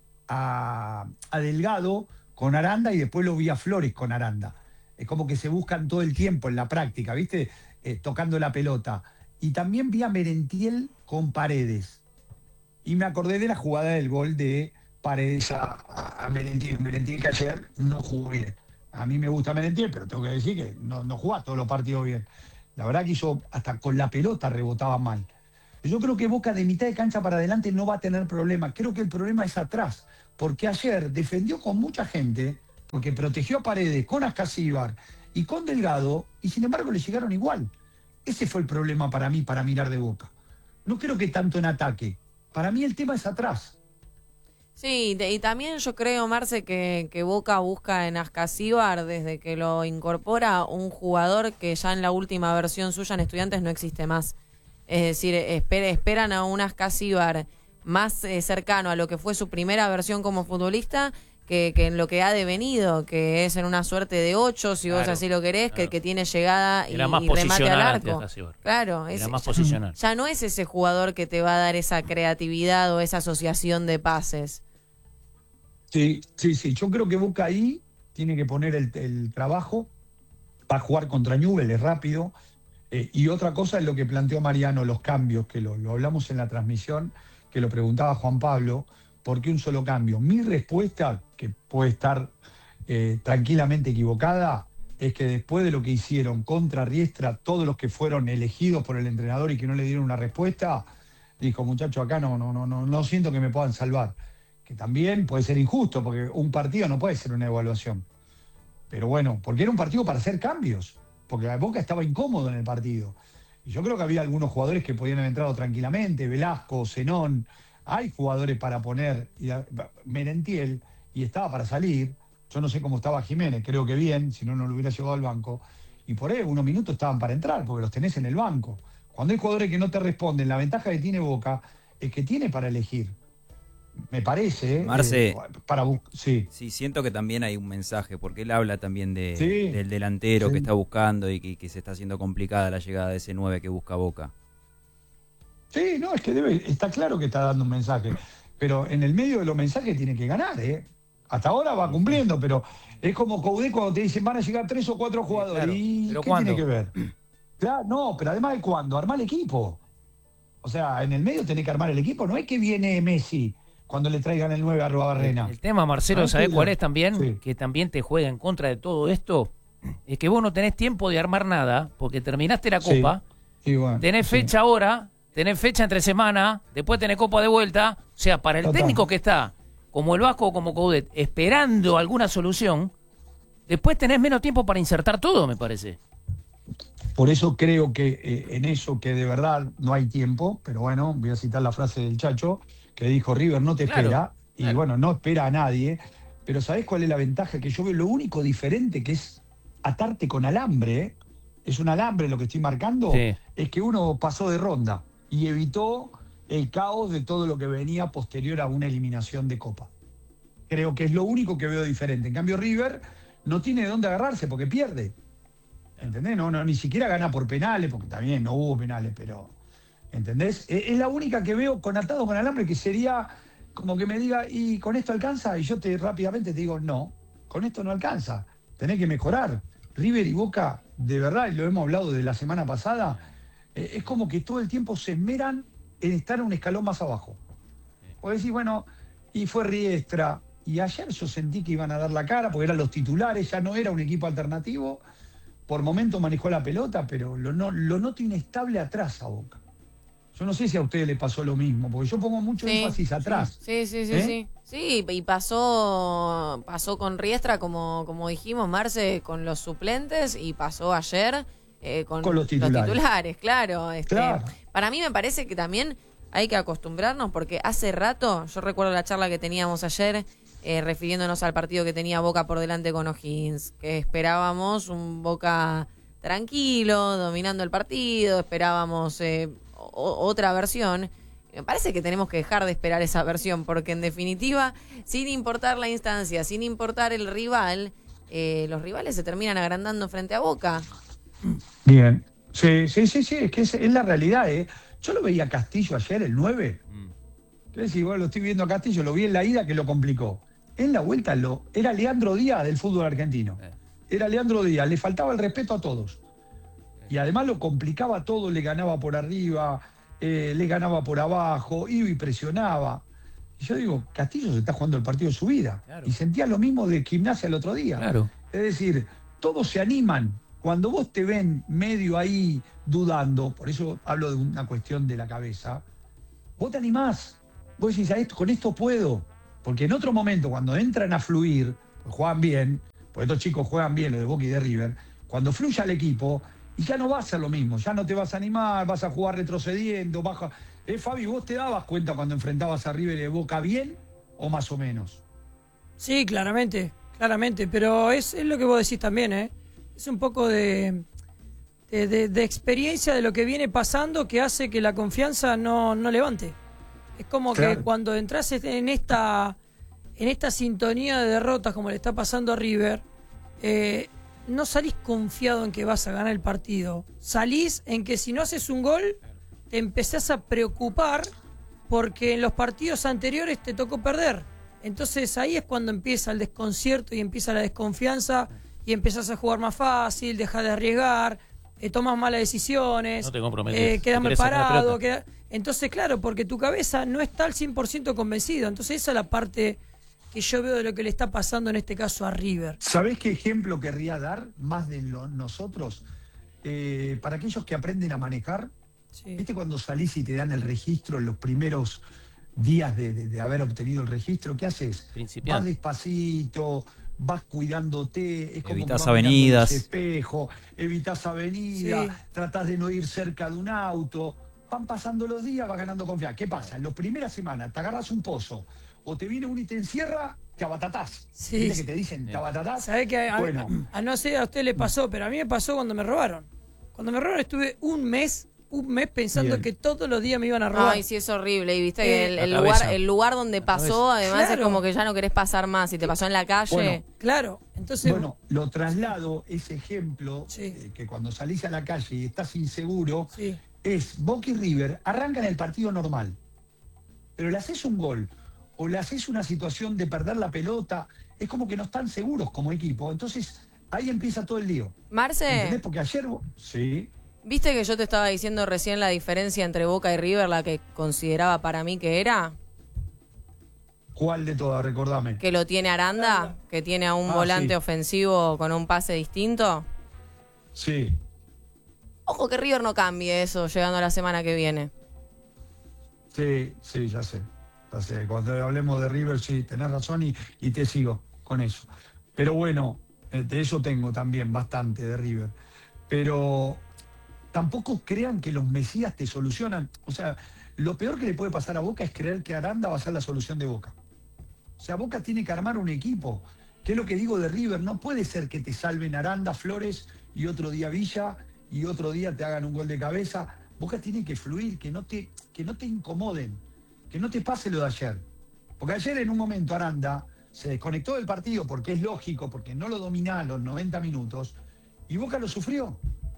a, a Delgado con Aranda y después lo vi a Flores con Aranda. Es como que se buscan todo el tiempo en la práctica, ¿viste? Eh, tocando la pelota. Y también vi a Merentiel con Paredes. Y me acordé de la jugada del gol de Paredes a, a, a Merentiel. Merentiel que ayer no jugó bien. A mí me gusta Merentiel, pero tengo que decir que no, no jugaba todos los partidos bien. La verdad que hizo, hasta con la pelota rebotaba mal. Yo creo que Boca de mitad de cancha para adelante no va a tener problema. Creo que el problema es atrás, porque ayer defendió con mucha gente, porque protegió a Paredes con Ascasíbar y con Delgado, y sin embargo le llegaron igual. Ese fue el problema para mí, para mirar de Boca. No creo que tanto en ataque. Para mí el tema es atrás. Sí, y también yo creo, Marce, que, que Boca busca en Ascasíbar, desde que lo incorpora, un jugador que ya en la última versión suya en Estudiantes no existe más. Es decir, esper, esperan a un Ascasíbar más eh, cercano a lo que fue su primera versión como futbolista que, que en lo que ha devenido, que es en una suerte de ocho, si claro, vos así lo querés, claro. que, que tiene llegada y, Era más y remate al arco. Claro, Era es, más ya, posicional. ya no es ese jugador que te va a dar esa creatividad o esa asociación de pases. Sí, sí, sí. Yo creo que Boca ahí tiene que poner el, el trabajo para jugar contra Newell's, es rápido. Eh, y otra cosa es lo que planteó Mariano, los cambios, que lo, lo hablamos en la transmisión, que lo preguntaba Juan Pablo, ¿por qué un solo cambio? Mi respuesta, que puede estar eh, tranquilamente equivocada, es que después de lo que hicieron contra Riestra, todos los que fueron elegidos por el entrenador y que no le dieron una respuesta, dijo, muchacho, acá no, no, no, no, no siento que me puedan salvar. Que también puede ser injusto, porque un partido no puede ser una evaluación. Pero bueno, porque era un partido para hacer cambios, porque la Boca estaba incómodo en el partido. Y yo creo que había algunos jugadores que podían haber entrado tranquilamente, Velasco, Zenón, hay jugadores para poner, y Merentiel, y estaba para salir. Yo no sé cómo estaba Jiménez, creo que bien, si no, no lo hubiera llevado al banco. Y por ahí unos minutos estaban para entrar, porque los tenés en el banco. Cuando hay jugadores que no te responden, la ventaja que tiene Boca es que tiene para elegir. Me parece, Marce, eh, para sí. sí, siento que también hay un mensaje, porque él habla también de, sí, del delantero sí. que está buscando y que, que se está haciendo complicada la llegada de ese nueve que busca Boca. Sí, no, es que debe, está claro que está dando un mensaje, pero en el medio de los mensajes tiene que ganar, ¿eh? Hasta ahora va cumpliendo, pero es como Coudet cuando te dicen van a llegar tres o cuatro jugadores. Claro, ¿Y ¿pero qué cuándo? tiene que ver? Claro, no, pero además de cuándo, armar el equipo. O sea, en el medio tenés que armar el equipo, no es que viene Messi cuando le traigan el nueve a Arrobarrena. El, el tema, Marcelo, No, ¿sabés sí, cuál la- es también? sí. Que también te juega en contra de todo esto. Es que vos no tenés tiempo de armar nada, porque terminaste la Sí. Copa, Sí, bueno, tenés sí. fecha ahora, tenés fecha entre semana, después tenés Copa de vuelta. O sea, para el Total. técnico que está, como el Vasco o como Coudet, esperando alguna solución, después tenés menos tiempo para insertar todo, me parece. Por eso creo que eh, en eso que de verdad no hay tiempo, pero bueno, voy a citar la frase del Chacho, que dijo River no te Claro, espera, y claro. bueno, no espera a nadie, pero ¿sabés cuál es la ventaja? Que yo veo lo único diferente que es atarte con alambre, ¿eh? Es un alambre lo que estoy marcando, Sí. es que uno pasó de ronda y evitó el caos de todo lo que venía posterior a una eliminación de Copa. Creo que es lo único que veo diferente. En cambio, River no tiene de dónde agarrarse porque pierde. ¿Entendés? No, no, ni siquiera gana por penales, porque también no hubo penales, pero. ¿Entendés? Es, es la única que veo con atado con alambre, que sería como que me diga, ¿y con esto alcanza? Y yo te rápidamente te digo, no, con esto no alcanza. Tenés que mejorar. River y Boca, de verdad, y lo hemos hablado de la semana pasada, eh, es como que todo el tiempo se esmeran en estar un escalón más abajo. Puedes decir, bueno, y fue Riestra, y ayer yo sentí que iban a dar la cara, porque eran los titulares, ya no era un equipo alternativo. Por momento manejó la pelota, pero lo, no, lo noto inestable atrás a Boca. Yo no sé si a ustedes les pasó lo mismo, porque yo pongo mucho Sí, énfasis atrás. Sí, sí, sí, ¿Eh? sí. Sí, y pasó pasó con Riestra, como, como dijimos, Marce, con los suplentes, y pasó ayer eh, con, Con los titulares. claro. Este, Claro. Para mí me parece que también hay que acostumbrarnos, porque hace rato, yo recuerdo la charla que teníamos ayer, eh, refiriéndonos al partido que tenía Boca por delante con O'Higgins, que esperábamos un Boca tranquilo, dominando el partido, esperábamos eh, o- otra versión. Me parece que tenemos que dejar de esperar esa versión, porque en definitiva, sin importar la instancia, sin importar el rival, eh, los rivales se terminan agrandando frente a Boca. Bien. Sí, sí, sí, sí, es que es, es la realidad, ¿eh? Yo lo veía a Castillo ayer, el nueve. Quiero decir, bueno, lo estoy viendo a Castillo, lo vi en la ida que lo complicó. En la vuelta lo, era Leandro Díaz del fútbol argentino. Era Leandro Díaz, le faltaba el respeto a todos. Y además lo complicaba todo, le ganaba por arriba, eh, le ganaba por abajo, iba y presionaba. Y yo digo, Castillo se está jugando el partido de su vida. Claro. Y sentía lo mismo de Gimnasia el otro día. Claro. Es decir, todos se animan. Cuando vos te ven medio ahí dudando, por eso hablo de una cuestión de la cabeza, vos te animás. Vos decís, a esto, con esto puedo. Porque en otro momento, cuando entran a fluir, pues juegan bien, porque estos chicos juegan bien, los de Boca y de River, cuando fluya el equipo, y ya no va a ser lo mismo, ya no te vas a animar, vas a jugar retrocediendo, baja. Eh, Fabi, ¿vos te dabas cuenta cuando enfrentabas a River y de Boca bien o más o menos? Sí, claramente, claramente, pero es, es lo que vos decís también, ¿eh? Es un poco de, de, de, de experiencia de lo que viene pasando que hace que la confianza no, no levante. Es como claro. que cuando entras en esta, en esta sintonía de derrotas como le está pasando a River, eh, no salís confiado en que vas a ganar el partido. Salís en que si no haces un gol, te empezás a preocupar porque en los partidos anteriores te tocó perder. Entonces ahí es cuando empieza el desconcierto y empieza la desconfianza y empezás a jugar más fácil, dejas de arriesgar, eh, tomas malas decisiones, no te comprometes, eh, quedas mal parado. Queda... Entonces, claro, porque tu cabeza no está al cien por ciento convencido. Entonces esa es la parte que yo veo de lo que le está pasando en este caso a River. ¿Sabés qué ejemplo querría dar más de lo, nosotros? Eh, para aquellos que aprenden a manejar, sí. ¿Viste cuando salís y te dan el registro en los primeros días de, de, de haber obtenido el registro? ¿Qué haces? Vas despacito, vas cuidándote, es como evitás avenidas, espejo, evitás avenidas, sí. Tratás de no ir cerca de un auto. Van pasando los días, vas ganando confianza. ¿Qué pasa? En las primeras semanas te agarras un pozo o te viene uno y te encierra, te abatatás. Sí. ¿Viste que te dicen te abatatás? ¿Sabés que a, bueno. a, a no sé a usted le pasó, pero a mí me pasó cuando me robaron. Cuando me robaron estuve un mes un mes pensando Bien. que todos los días me iban a robar. Ay, sí, es horrible. Y viste que eh, el, el, lugar, el lugar donde pasó, además claro. es como que ya no querés pasar más. Si te pasó en la calle. Bueno, claro. Entonces, bueno, lo traslado, ese ejemplo, sí. eh, que cuando salís a la calle y estás inseguro, sí. es Boca y River arrancan el partido normal. Pero le haces un gol o le haces una situación de perder la pelota, es como que no están seguros como equipo. Entonces, ahí empieza todo el lío. Marce. ¿Entendés? Porque ayer... Sí. ¿Viste que yo te estaba diciendo recién la diferencia entre Boca y River, la que consideraba para mí que era? ¿Cuál de todas? Recordame. Que lo tiene Aranda, que tiene a un ah, volante sí. ofensivo con un pase distinto. Sí. Ojo que River no cambie eso llegando a la semana que viene. Sí, sí, ya sé. Ya sé. Cuando hablemos de River, sí, tenés razón y, y te sigo con eso. Pero bueno, de eso tengo también bastante de River. Pero... tampoco crean que los mesías te solucionan. O sea, lo peor que le puede pasar a Boca es creer que Aranda va a ser la solución de Boca. O sea, Boca tiene que armar un equipo. ¿Qué es lo que digo de River? No puede ser que te salven Aranda, Flores y otro día Villa y otro día te hagan un gol de cabeza. Boca tiene que fluir, que no te, que no te incomoden, que no te pase lo de ayer. Porque ayer en un momento Aranda se desconectó del partido porque es lógico, porque no lo dominaba los noventa minutos y Boca lo sufrió.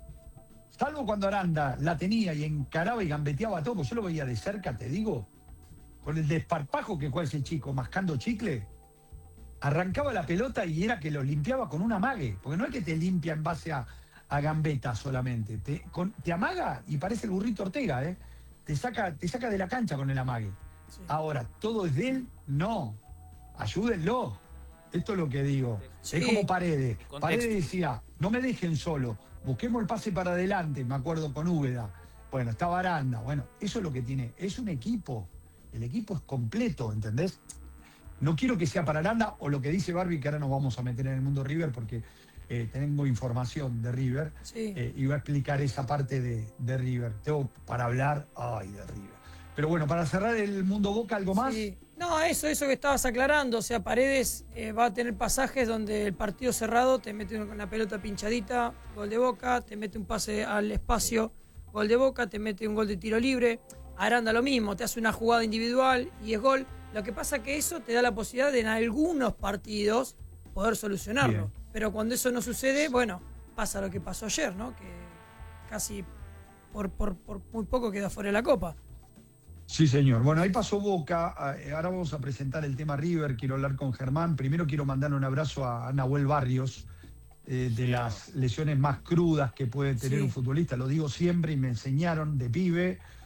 Salvo cuando Aranda la tenía y encaraba y gambeteaba todo, yo lo veía de cerca, te digo, con el desparpajo que fue ese chico, mascando chicle, arrancaba la pelota y era que lo limpiaba con un amague, porque no es que te limpia en base a, a gambeta solamente, te, con, te amaga y parece el burrito Ortega, ¿eh? te, saca, te saca de la cancha con el amague. Sí. Ahora, ¿todo es de él? No, ayúdenlo, esto es lo que digo, sí. Es como Paredes, Paredes decía, no me dejen solo, busquemos el pase para adelante, me acuerdo con Úbeda. Bueno, estaba Aranda. Bueno, eso es lo que tiene. Es un equipo. El equipo es completo, ¿entendés? No quiero que sea para Aranda o lo que dice Barbie, que ahora nos vamos a meter en el mundo River porque eh, tengo información de River. Sí. Eh, y voy a explicar esa parte de, de River. Tengo para hablar, ay, de River. Pero bueno, para cerrar el mundo Boca, ¿algo más? Sí. No, eso, eso que estabas aclarando. O sea, Paredes eh, va a tener pasajes donde el partido cerrado te mete con la pelota pinchadita, gol de Boca, te mete un pase al espacio, gol de Boca, te mete un gol de tiro libre. Aranda lo mismo, te hace una jugada individual y es gol. Lo que pasa que eso te da la posibilidad de en algunos partidos poder solucionarlo. Bien. Pero cuando eso no sucede, bueno, pasa lo que pasó ayer, ¿no? Que casi por, por, por muy poco queda fuera de la Copa. Sí, señor. Bueno, ahí pasó Boca. Ahora vamos a presentar el tema River. Quiero hablar con Germán. Primero quiero mandar un abrazo a Nahuel Barrios, eh, de las lesiones más crudas que puede tener sí. un futbolista. Lo digo siempre y me enseñaron de pibe.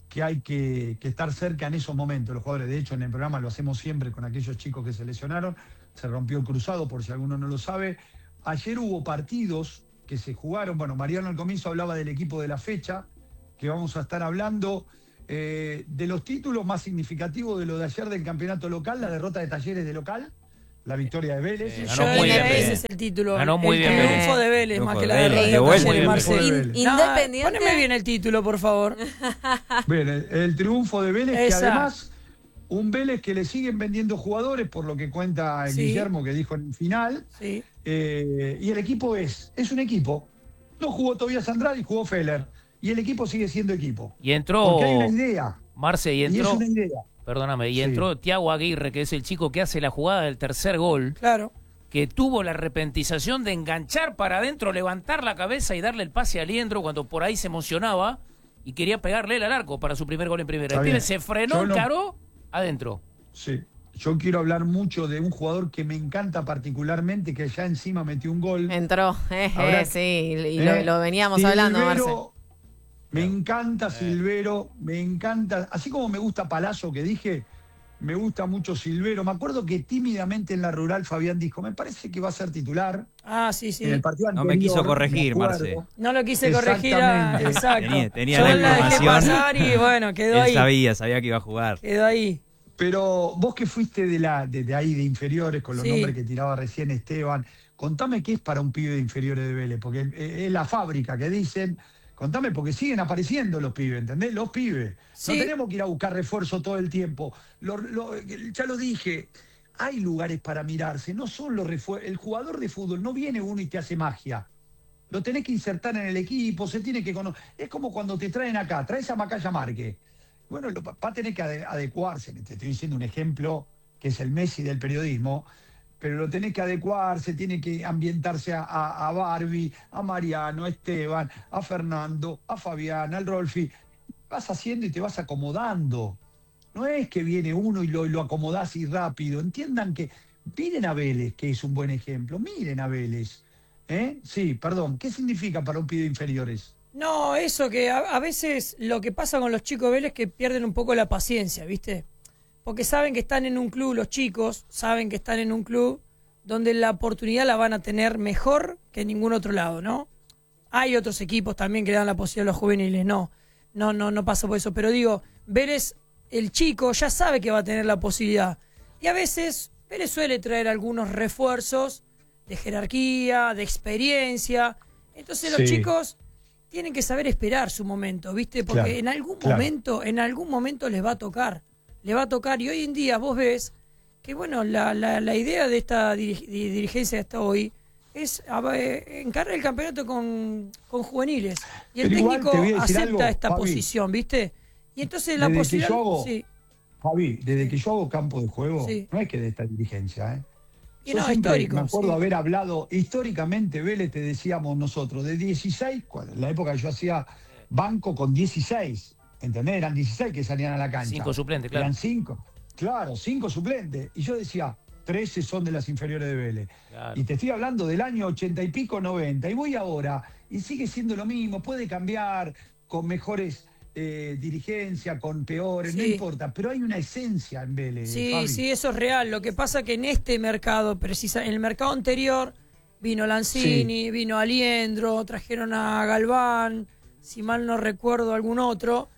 que hay que, que estar cerca en esos momentos. Los jugadores, de hecho, en el programa lo hacemos siempre con aquellos chicos que se lesionaron. Se rompió el cruzado, por si alguno no lo sabe. Ayer hubo partidos que se jugaron. Bueno, Mariano al comienzo hablaba del equipo de la fecha, que vamos a estar hablando eh, de los títulos más significativos de lo de ayer del campeonato local, la derrota de Talleres de local, la victoria de Vélez. Sí, Yo ganó muy bien, ese Vélez. es el título. Ganó muy el bien, triunfo Vélez. de Vélez, Triunfo más de que la Vélez, derrota de de vuelta. Talleres, Muy Marcelo. bien, In- Vélez. Nah, Independiente. Poneme bien el título, por favor. Bien, el, el triunfo de Vélez, que Esa. además, un Vélez que le siguen vendiendo jugadores, por lo que cuenta Sí. Guillermo, que dijo en el final. Sí. Eh, y el equipo es, es un equipo. No jugó Tobias Andrade y jugó Feller. Y el equipo sigue siendo equipo. Y entró Porque hay una idea. Marce y Y es entró, una idea. perdóname, y Sí. entró Thiago Aguirre, que es el chico que hace la jugada del tercer gol, Claro. que tuvo la repentización de enganchar para adentro, levantar la cabeza y darle el pase a Liendro cuando por ahí se emocionaba y quería pegarle él al arco para su primer gol en primera. Está El pibe bien. se frenó, Yo no- encaró, adentro. Sí. Yo quiero hablar mucho de un jugador que me encanta particularmente, que ya encima metió un gol. Entró, eh, Ahora- eh, sí, y Eh, lo, lo veníamos hablando, Marce. Silvero, me encanta Silvero, me encanta, así como me gusta Palazzo, que dije, me gusta mucho Silvero. Me acuerdo que tímidamente en la rural Fabián dijo, me parece que va a ser titular. Ah, sí, sí. En el partido No anterior, me quiso corregir, me acuerdo. Marce. No lo quise corregir. a- Exactamente. Exacto. Tenía- tenía Yo la la dejé información. pasar y bueno, quedó Él ahí. sabía, sabía que iba a jugar. Quedó ahí. Pero vos que fuiste de, la, de, de ahí, de inferiores, con los Sí. nombres que tiraba recién Esteban, contame qué es para un pibe de inferiores de Vélez, porque eh, es la fábrica que dicen, contame, porque siguen apareciendo los pibes, ¿entendés? Los pibes. Sí. No tenemos que ir a buscar refuerzo todo el tiempo. Lo- lo- ya lo dije, hay lugares para mirarse, no son los refuerzos. El jugador de fútbol no viene uno y te hace magia. Lo tenés que insertar en el equipo, se tiene que conocer. Es como cuando te traen acá, traes a Macaya Márquez. Bueno, lo- va a tener que ade- adecuarse. Te estoy diciendo un ejemplo que es el Messi del periodismo, pero lo tenés que adecuarse, tiene que ambientarse a, a- a Barbie, a Mariano, a Esteban, a Fernando, a Fabián, al Rolfi. Vas haciendo y te vas acomodando. No es que viene uno y lo, lo acomodás y rápido. Entiendan que, miren a Vélez, que es un buen ejemplo, miren a Vélez. ¿Eh? Sí, perdón, ¿qué significa para un pibe de inferiores? No, eso que a, a veces lo que pasa con los chicos Vélez es que pierden un poco la paciencia, ¿viste? Porque saben que están en un club, los chicos saben que están en un club donde la oportunidad la van a tener mejor que en ningún otro lado, ¿no? Hay otros equipos también que le dan la posibilidad a los juveniles, no, no, no, no pasa por eso. Pero digo, Vélez, el chico ya sabe que va a tener la posibilidad. Y a veces Vélez suele traer algunos refuerzos de jerarquía, de experiencia. Entonces los Sí. chicos tienen que saber esperar su momento, ¿viste? Porque Claro, en algún claro. momento, en algún momento les va a tocar. Les va a tocar. Y hoy en día vos ves que, bueno, la, la, la idea de esta diri- di- dirigencia hasta hoy es a ver, encarar el campeonato con, con juveniles. Y el Pero igual técnico te voy a decir acepta algo, esta Fabi. posición, ¿viste? Y entonces la Desde que posibilidad... yo hago- Sí. Javi, desde que yo hago campo de juego, Sí. no es que de esta dirigencia, ¿eh? Y Yo no, siempre histórico, me acuerdo sí. haber hablado, históricamente Vélez te decíamos nosotros, de dieciséis, cuando- en la época que yo hacía banco con dieciséis, ¿entendés? Eran dieciséis que salían a la cancha. Cinco suplentes, claro. Eran cinco, claro, cinco suplentes. Y yo decía, trece son de las inferiores de Vélez. Claro. Y te estoy hablando del año ochenta y pico, noventa. Y voy ahora, y sigue siendo lo mismo, puede cambiar con mejores eh, dirigencias, con peores, no Sí. importa. Pero hay una esencia en Vélez. Sí, Fabi. sí, eso es real. Lo que pasa que en este mercado, precisa, en el mercado anterior, vino Lanzini, vino Aliendro, trajeron a Galván, si mal no recuerdo algún otro,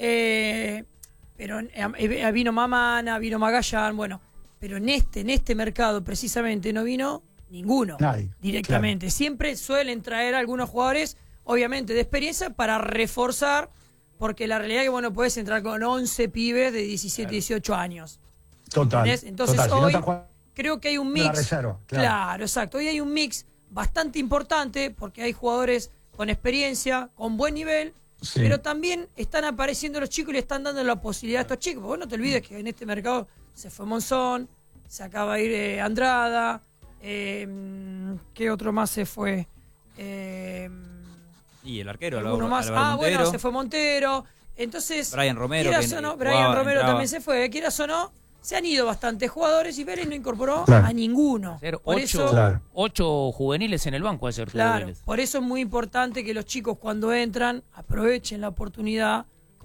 eh, pero eh, vino Mamana, vino Magallán, bueno, pero en este, en este mercado precisamente no vino ninguno Nadie, directamente. Siempre suelen traer algunos jugadores, obviamente de experiencia, para reforzar, porque la realidad es que, bueno, puedes entrar con once pibes de diecisiete, dieciocho años. Total. ¿Entendés? Entonces total. Si no hoy estás jugando creo que hay un la mix. reserva, claro. claro. exacto. Hoy hay un mix bastante importante porque hay jugadores con experiencia, con buen nivel, Sí. pero también están apareciendo los chicos y le están dando la posibilidad a estos chicos. Vos no te olvides que en este mercado se fue Monzón, se acaba de ir eh, Andrada, eh, ¿qué otro más se fue? Eh, Y el arquero, alguno Álvaro- más. Álvaro Ah, bueno, Montero. se fue Montero. Entonces, Brian Romero, quieras que o no, jugaba, Brian Romero entraba. también se fue, quieras o no, se han ido bastantes jugadores y Vélez no incorporó Claro. a ninguno. Ser Por ocho, eso, Claro. ocho juveniles en el banco ayer tuvo claro, Vélez. por eso es muy importante que los chicos cuando entran aprovechen la oportunidad, como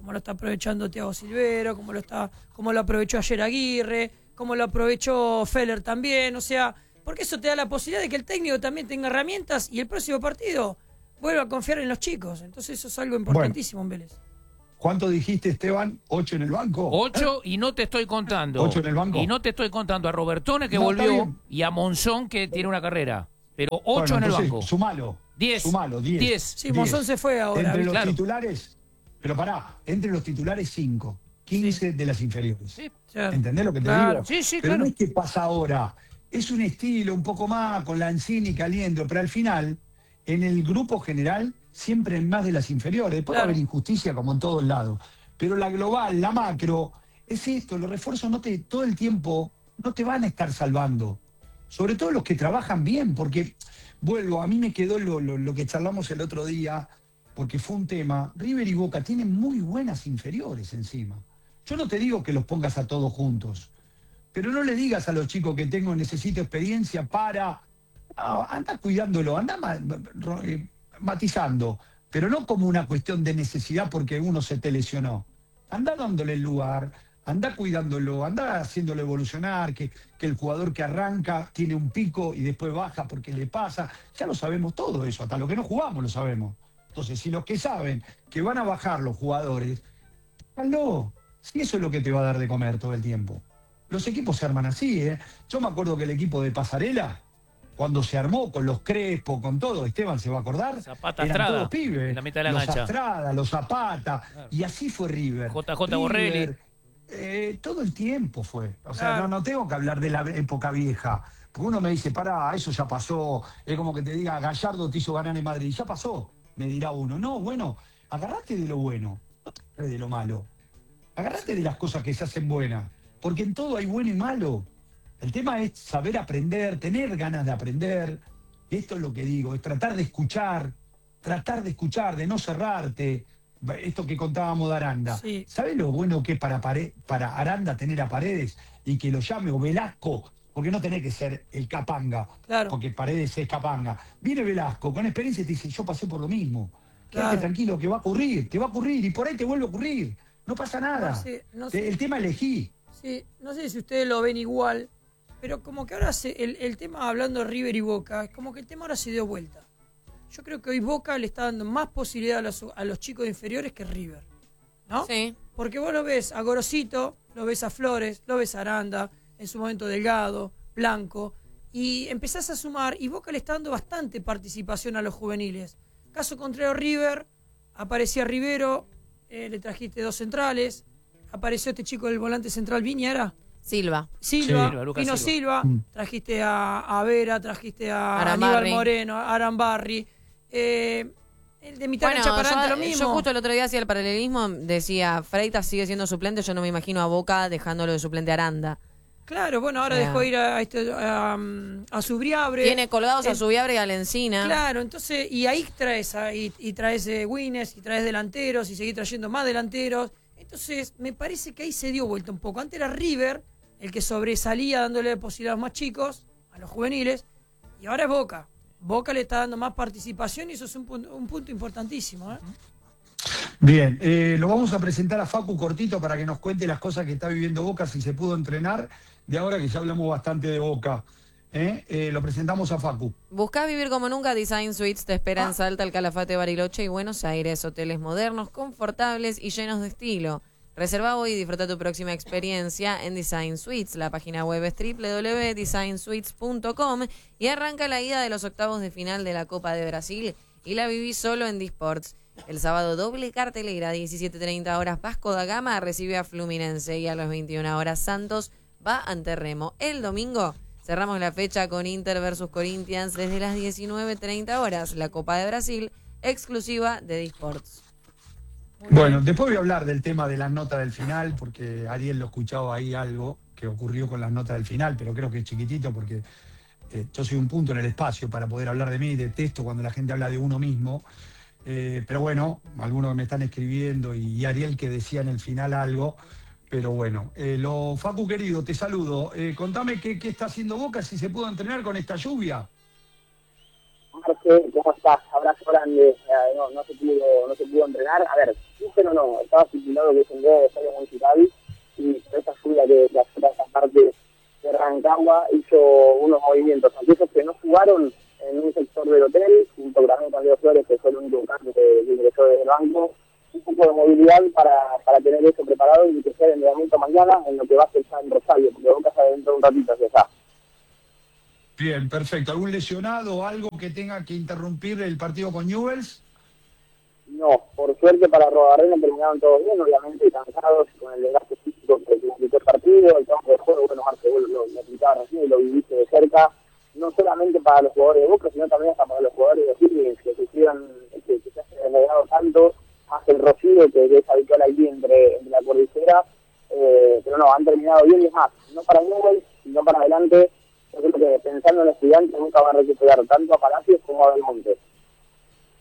como lo está aprovechando Thiago Silvero, como lo está, como lo aprovechó ayer Aguirre, como lo aprovechó Feller también, o sea, porque eso te da la posibilidad de que el técnico también tenga herramientas y el próximo partido vuelva a confiar en los chicos. Entonces eso es algo importantísimo bueno. en Vélez. ¿Cuánto dijiste, Esteban? ¿Ocho en el banco? Ocho y no te estoy contando. ¿Ocho en el banco? Y no te estoy contando a Robertone que no, volvió y a Monzón que tiene una carrera. Pero ocho bueno, en el banco. Sumalo. Diez. Sumalo, diez. Diez. Sí, Monzón se fue ahora. Entre los claro. titulares, pero pará, entre los titulares cinco, quince sí. de las inferiores. Sí. ¿Entendés lo que te claro. digo? Sí, sí, pero claro. no es que pasa ahora. Es un estilo un poco más con Lanzini, Caliendo, pero al final, en el grupo general, siempre en más de las inferiores. Puede claro. haber injusticia como en todos lados. Pero la global, la macro, es esto, los refuerzos no te, todo el tiempo no te van a estar salvando. Sobre todo los que trabajan bien, porque, vuelvo, a mí me quedó lo, lo, lo que charlamos el otro día, porque fue un tema. River y Boca tienen muy buenas inferiores encima. Yo no te digo que los pongas a todos juntos, pero no le digas a los chicos que tengo, necesito experiencia para... No, anda cuidándolo, anda ma, eh, matizando, pero no como una cuestión de necesidad porque uno se te lesionó. Anda dándole el lugar, anda cuidándolo, anda haciéndolo evolucionar, que, que el jugador que arranca tiene un pico y después baja porque le pasa. Ya lo sabemos todo eso, hasta lo que no jugamos lo sabemos. Entonces, si los que saben que van a bajar los jugadores, háganlo. Si eso es lo que te va a dar de comer todo el tiempo. Los equipos se arman así, ¿eh? Yo me acuerdo que el equipo de Pasarela, cuando se armó con los Crespo, con todo, Esteban se va a acordar, Zapata, eran Estrada, todos pibes. en la mitad de la los cancha. Astrada, los Zapata, Claro. y así fue River. J J River, Borrelli. Eh, todo el tiempo fue. O sea, Claro. no, no tengo que hablar de la época vieja. Porque uno me dice, pará, eso ya pasó. Es como que te diga, Gallardo te hizo ganar en Madrid. Ya pasó, me dirá uno. No, bueno, agarrate de lo bueno, no te agarres de lo malo. Agarrate de las cosas que se hacen buenas. Porque en todo hay bueno y malo. El tema es saber aprender, tener ganas de aprender. Esto es lo que digo, es tratar de escuchar, tratar de escuchar, de no cerrarte. Esto que contábamos de Aranda. Sí. ¿Sabes lo bueno que es para, Pare- para Aranda tener a Paredes y que lo llame o Velasco? Porque no tenés que ser el capanga, Claro. porque Paredes es capanga. Viene Velasco con experiencia y te dice, yo pasé por lo mismo. Quédate Claro. tranquilo, que va a ocurrir, te va a ocurrir y por ahí te vuelve a ocurrir. No pasa nada. No sé, no sé. El tema elegí. Sí, no sé si ustedes lo ven igual, pero como que ahora se, el, el tema, hablando de River y Boca, es como que el tema ahora se dio vuelta. Yo creo que hoy Boca le está dando más posibilidad a los, a los chicos inferiores que River, ¿no? Sí. Porque vos lo ves a Gorosito, lo ves a Flores, lo ves a Aranda, en su momento Delgado, Blanco, y empezás a sumar, y Boca le está dando bastante participación a los juveniles. Caso contrario, River, aparecía Rivero, eh, le trajiste dos centrales, apareció este chico del volante central, Viñara, Silva. Silva, Silva, Lucas Pino Silva. Silva, trajiste a, a Vera, trajiste a Arambarri. Aníbal Moreno, a Arambarri, eh, el de mitad Bueno, cancha para adelante yo, lo mismo. yo justo el otro día hacía el paralelismo, decía, Freitas sigue siendo suplente, yo no me imagino a Boca dejándolo de suplente a Aranda. Claro, bueno, ahora Ah. dejó ir a, este, a, a Subriabre. Tiene colgados a El- Subiabre y a Lencina. Claro, entonces, y ahí traes, a- y, y traes eh, winners, y traes delanteros, y seguís trayendo más delanteros. Entonces, me parece que ahí se dio vuelta un poco. Antes era River el que sobresalía dándole posibilidades a los más chicos, a los juveniles, y ahora es Boca. Boca le está dando más participación y eso es un punto, un punto importantísimo, ¿eh? Bien, eh, lo vamos a presentar a Facu cortito para que nos cuente las cosas que está viviendo Boca, si se pudo entrenar, de ahora que ya hablamos bastante de Boca. ¿eh? Eh, lo presentamos a Facu. Buscás vivir como nunca, Design Suites te espera en Salta, El Calafate, Bariloche y Buenos Aires. Hoteles modernos, confortables y llenos de estilo. Reserva hoy y disfruta tu próxima experiencia en Design Suites. La página web es doble u doble u doble u punto design suites punto com y arranca la ida de los octavos de final de la Copa de Brasil y la viví solo en Disports. El sábado doble cartelera, diecisiete treinta horas Vasco da Gama recibe a Fluminense y a las veintiuna horas Santos va ante Remo. El domingo cerramos la fecha con Inter versus Corinthians desde las diecinueve treinta horas. La Copa de Brasil, exclusiva de Disports. Bueno, después voy a hablar del tema de las notas del final, porque Ariel lo escuchaba ahí algo que ocurrió con las notas del final, pero creo que es chiquitito porque eh, yo soy un punto en el espacio para poder hablar de mí, detesto cuando la gente habla de uno mismo. Eh, pero bueno, algunos me están escribiendo y, y Ariel que decía en el final algo, pero bueno. Eh, lo, Facu querido, te saludo. Eh, contame qué, qué está haciendo Boca, si se pudo entrenar con esta lluvia. Marce, ¿cómo estás? Abrazo grande. Eh, no, no, se pudo, no se pudo entrenar. A ver, pero no, estaba stipulado que es un día de estadio municipal, y esa lluvia que la esa parte de Rancagua hizo unos movimientos. Aquellos que no jugaron en un sector del hotel, junto también con Leo Flores, que fue el único cambio que ingresó desde el banco, un poco de movilidad para, para tener eso preparado y que sea el entrenamiento mañana en lo que va a ser ya en Rosario, porque Boca está dentro de un ratito hacia allá. Bien, perfecto. ¿Algún lesionado o algo que tenga que interrumpir el partido con Newell's? No, por suerte para Arrobarrena terminaron todos bien, obviamente cansados con el desgaste físico que implicó el partido, el campo de juego, bueno, Marco, vos lo, lo aplicaba recién y lo viviste de cerca, no solamente para los jugadores de Boca, sino también hasta para los jugadores de Higgins, que sufrieron, que, que se ha deslegado tanto, más el rocío que, que es habitual aquí entre, entre la cordillera, eh, pero no, han terminado bien y es más, no para Newell's, sino para adelante. Yo creo que pensando en los estudiantes nunca van a recuperar tanto a Palacios como a Belmonte.